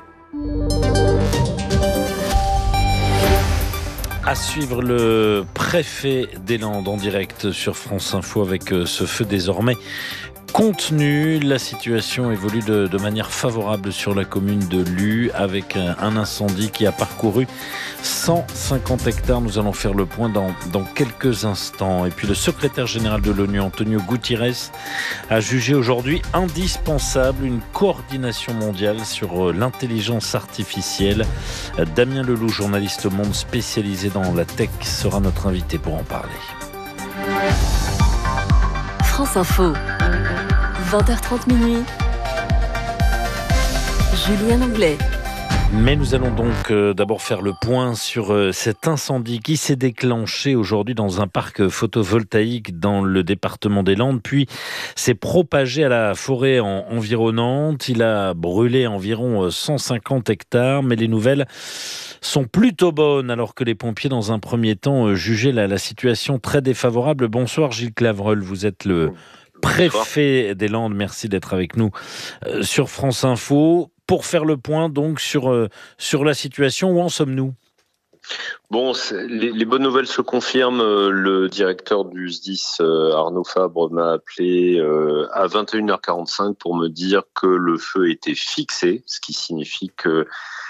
À suivre le préfet des Landes en direct sur France Info avec ce feu désormais contenu. La situation évolue de, de manière favorable sur la commune de Lue avec un, un incendie qui a parcouru cent cinquante hectares. Nous allons faire le point dans, dans quelques instants. Et puis le secrétaire général de l'ONU, Antonio Guterres, a jugé aujourd'hui indispensable une coordination mondiale sur l'intelligence artificielle. Damien Leloup, journaliste au Monde spécialisé dans la tech, sera notre invité pour en parler. France Info, vingt heures trente minuit. Julien Anglais. Mais nous allons donc euh, d'abord faire le point sur euh, cet incendie qui s'est déclenché aujourd'hui dans un parc photovoltaïque dans le département des Landes, puis s'est propagé à la forêt en, environnante. Il a brûlé environ cent cinquante hectares, mais les nouvelles sont plutôt bonnes alors que les pompiers, dans un premier temps, euh, jugeaient la, la situation très défavorable. Bonsoir Gilles Clavreul, vous êtes le préfet des Landes. Merci d'être avec nous euh, sur France Info. Pour faire le point donc sur, euh, sur la situation, où en sommes-nous ? Bon, les, les bonnes nouvelles se confirment. Le directeur du S D I S, euh, Arnaud Fabre, m'a appelé euh, à vingt et une heures quarante-cinq pour me dire que le feu était fixé, ce qui signifie que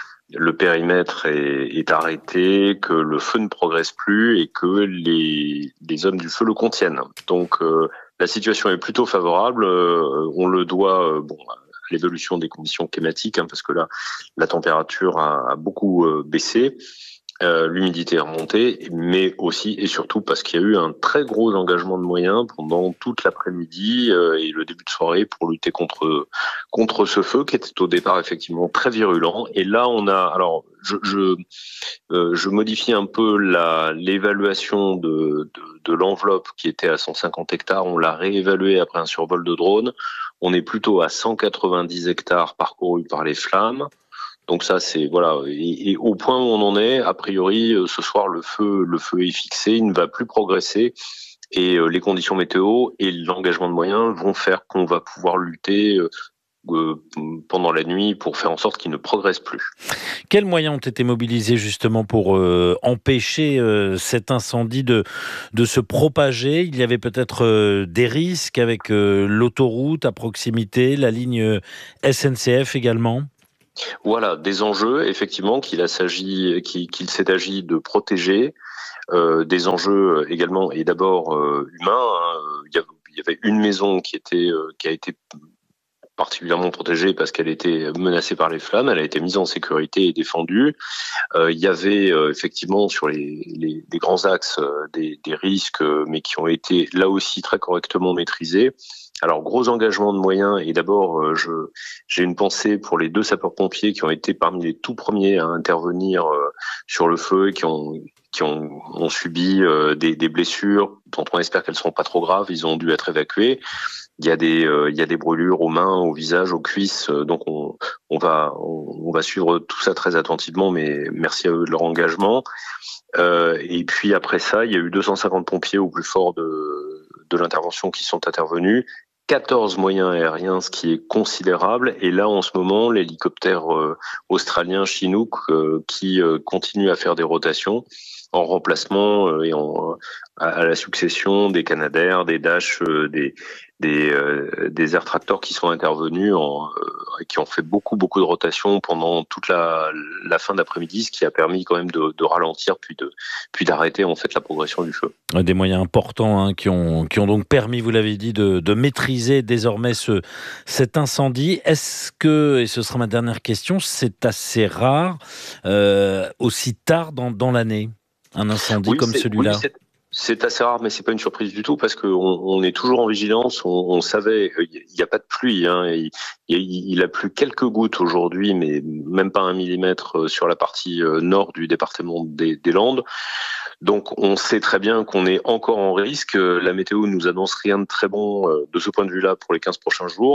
le périmètre est, est arrêté, que le feu ne progresse plus et que les, les hommes du feu le contiennent. Donc euh, la situation est plutôt favorable. Euh, on le doit... Euh, bon. l'évolution des conditions climatiques, hein, parce que là, la température a, a beaucoup euh, baissé, euh, l'humidité est remontée, mais aussi et surtout parce qu'il y a eu un très gros engagement de moyens pendant toute l'après-midi euh, et le début de soirée pour lutter contre contre ce feu qui était au départ effectivement très virulent. Et là, on a, alors, je je, euh, je modifie un peu la l'évaluation de, de de l'enveloppe qui était à cent cinquante hectares. On l'a réévaluée après un survol de drone. On est plutôt à cent quatre-vingt-dix hectares parcourus par les flammes. Donc ça, c'est voilà. Et, et au point où on en est, a priori, ce soir, le feu, le feu est fixé, il ne va plus progresser. Et les conditions météo et l'engagement de moyens vont faire qu'on va pouvoir lutter euh, pendant la nuit pour faire en sorte qu'il ne progresse plus. Quels moyens ont été mobilisés justement pour euh, empêcher euh, cet incendie de, de se propager ? Il y avait peut-être euh, des risques avec euh, l'autoroute à proximité, la ligne S N C F également ? Voilà, des enjeux effectivement qu'il, a s'agit, qu'il, qu'il s'est agi de protéger, euh, des enjeux également et d'abord euh, humains. Hein. Il y avait une maison qui, était, euh, qui a été particulièrement protégée parce qu'elle était menacée par les flammes, elle a été mise en sécurité et défendue. Euh, il y avait euh, effectivement sur les, les, les grands axes euh, des, des risques, euh, mais qui ont été là aussi très correctement maîtrisés. Alors, gros engagement de moyens, et d'abord, euh, je, j'ai une pensée pour les deux sapeurs-pompiers qui ont été parmi les tout premiers à intervenir euh, sur le feu et qui ont qui ont, ont subi euh, des, des blessures dont on espère qu'elles ne seront pas trop graves. Ils ont dû être évacués. Il y a des, euh, il y a des brûlures aux mains, au visage, aux cuisses. Donc on, on va, on, on va suivre tout ça très attentivement. Mais merci à eux de leur engagement. Euh, et puis après ça, il y a eu deux cent cinquante pompiers au plus fort de, de l'intervention qui sont intervenus. quatorze moyens aériens, ce qui est considérable. Et là, en ce moment, l'hélicoptère euh, australien Chinook euh, qui euh, continue à faire des rotations en remplacement euh, et en, à, à la succession des Canadair, des Dash, euh, des des, euh, des air tractors qui sont intervenus en, euh, qui ont fait beaucoup beaucoup de rotations pendant toute la, la fin d'après-midi, ce qui a permis quand même de, de ralentir puis de puis d'arrêter en fait la progression du feu. Des moyens importants hein, qui ont qui ont donc permis, vous l'avez dit, de, de maîtriser désormais ce cet incendie. Est-ce que, et ce sera ma dernière question, c'est assez rare euh, aussi tard dans dans l'année un incendie oui, comme celui-là? Oui, c'est... C'est assez rare, mais c'est pas une surprise du tout parce qu'on on est toujours en vigilance. On, on savait, il n'y a pas de pluie. Hein, il, il, il a plu quelques gouttes aujourd'hui, mais même pas un millimètre sur la partie nord du département des, des Landes. Donc, on sait très bien qu'on est encore en risque. La météo nous annonce rien de très bon de ce point de vue-là pour les quinze prochains jours.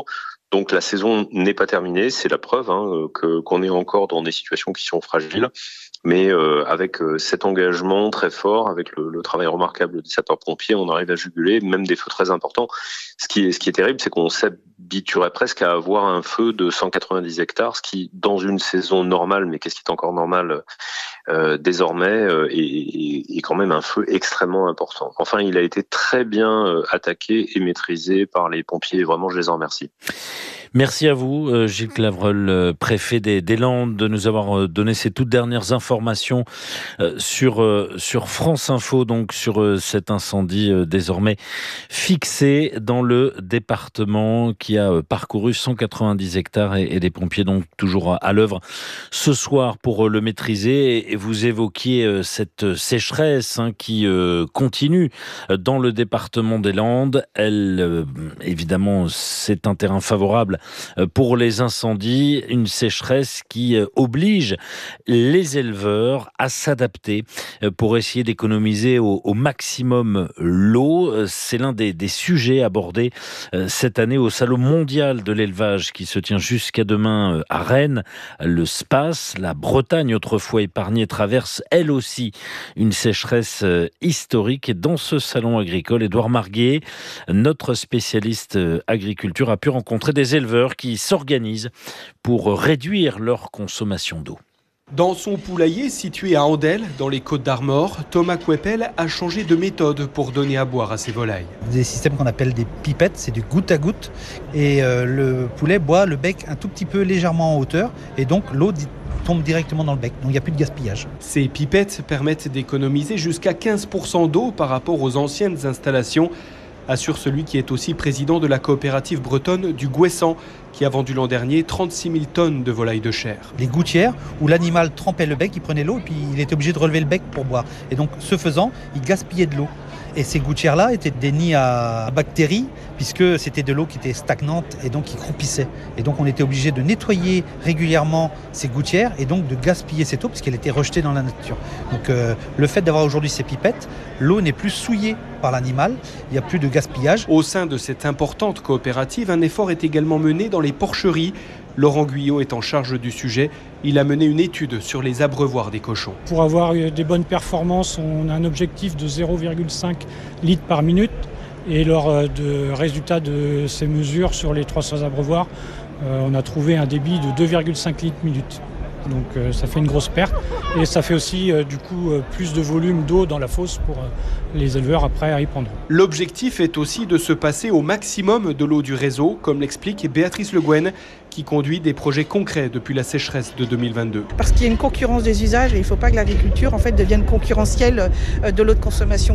Donc la saison n'est pas terminée, c'est la preuve hein, que, qu'on est encore dans des situations qui sont fragiles. Mais euh, avec euh, cet engagement très fort, avec le, le travail remarquable des sapeurs-pompiers, on arrive à juguler même des feux très importants. Ce qui est, ce qui est terrible, c'est qu'on s'habituerait presque à avoir un feu de cent quatre-vingt-dix hectares, ce qui, dans une saison normale, mais qu'est-ce qui est encore normal euh, désormais, euh, est, est, est quand même un feu extrêmement important. Enfin, il a été très bien euh, attaqué et maîtrisé par les pompiers. Vraiment, je les en remercie. Merci à vous, Gilles Clavreul, préfet des, des Landes, de nous avoir donné ces toutes dernières informations sur, sur France Info, donc sur cet incendie désormais fixé dans le département qui a parcouru cent quatre-vingt-dix hectares et, et des pompiers donc toujours à, à l'œuvre ce soir pour le maîtriser. Et vous évoquiez cette sécheresse hein, qui euh, continue dans le département des Landes. Elle, euh, évidemment, c'est un terrain favorable pour les incendies, une sécheresse qui oblige les éleveurs à s'adapter pour essayer d'économiser au, au maximum l'eau. C'est l'un des, des sujets abordés cette année au Salon mondial de l'élevage qui se tient jusqu'à demain à Rennes. Le SPACE, la Bretagne autrefois épargnée, traverse elle aussi une sécheresse historique. Et dans ce salon agricole, Édouard Marguet, notre spécialiste agriculture, a pu rencontrer des éleveurs qui s'organisent pour réduire leur consommation d'eau. Dans son poulailler situé à Andelle, dans les Côtes-d'Armor, Thomas Couepel a changé de méthode pour donner à boire à ses volailles. Des systèmes qu'on appelle des pipettes, c'est du goutte à goutte. Et euh, le poulet boit le bec un tout petit peu légèrement en hauteur. Et donc l'eau tombe directement dans le bec, donc il n'y a plus de gaspillage. Ces pipettes permettent d'économiser jusqu'à quinze pour cent d'eau par rapport aux anciennes installations, assure celui qui est aussi président de la coopérative bretonne du Gouessant, qui a vendu l'an dernier trente-six mille tonnes de volailles de chair. Les gouttières, où l'animal trempait le bec, il prenait l'eau et puis il était obligé de relever le bec pour boire. Et donc, ce faisant, il gaspillait de l'eau. Et ces gouttières-là étaient des nids à bactéries, puisque c'était de l'eau qui était stagnante et donc qui croupissait. Et donc on était obligé de nettoyer régulièrement ces gouttières et donc de gaspiller cette eau, puisqu'elle était rejetée dans la nature. Donc euh, le fait d'avoir aujourd'hui ces pipettes, l'eau n'est plus souillée par l'animal, il n'y a plus de gaspillage. Au sein de cette importante coopérative, un effort est également mené dans les porcheries. Laurent Guyot est en charge du sujet. Il a mené une étude sur les abreuvoirs des cochons. Pour avoir des bonnes performances, on a un objectif de zéro virgule cinq litres par minute. Et lors de résultats de ces mesures sur les trois cents abreuvoirs, on a trouvé un débit de deux virgule cinq litres minute. Donc euh, ça fait une grosse perte et ça fait aussi euh, du coup euh, plus de volume d'eau dans la fosse pour euh, les éleveurs après à y prendre. L'objectif est aussi de se passer au maximum de l'eau du réseau, comme l'explique Béatrice Le Guen, qui conduit des projets concrets depuis la sécheresse de deux mille vingt-deux. Parce qu'il y a une concurrence des usages et il ne faut pas que l'agriculture en fait devienne concurrentielle de l'eau de consommation.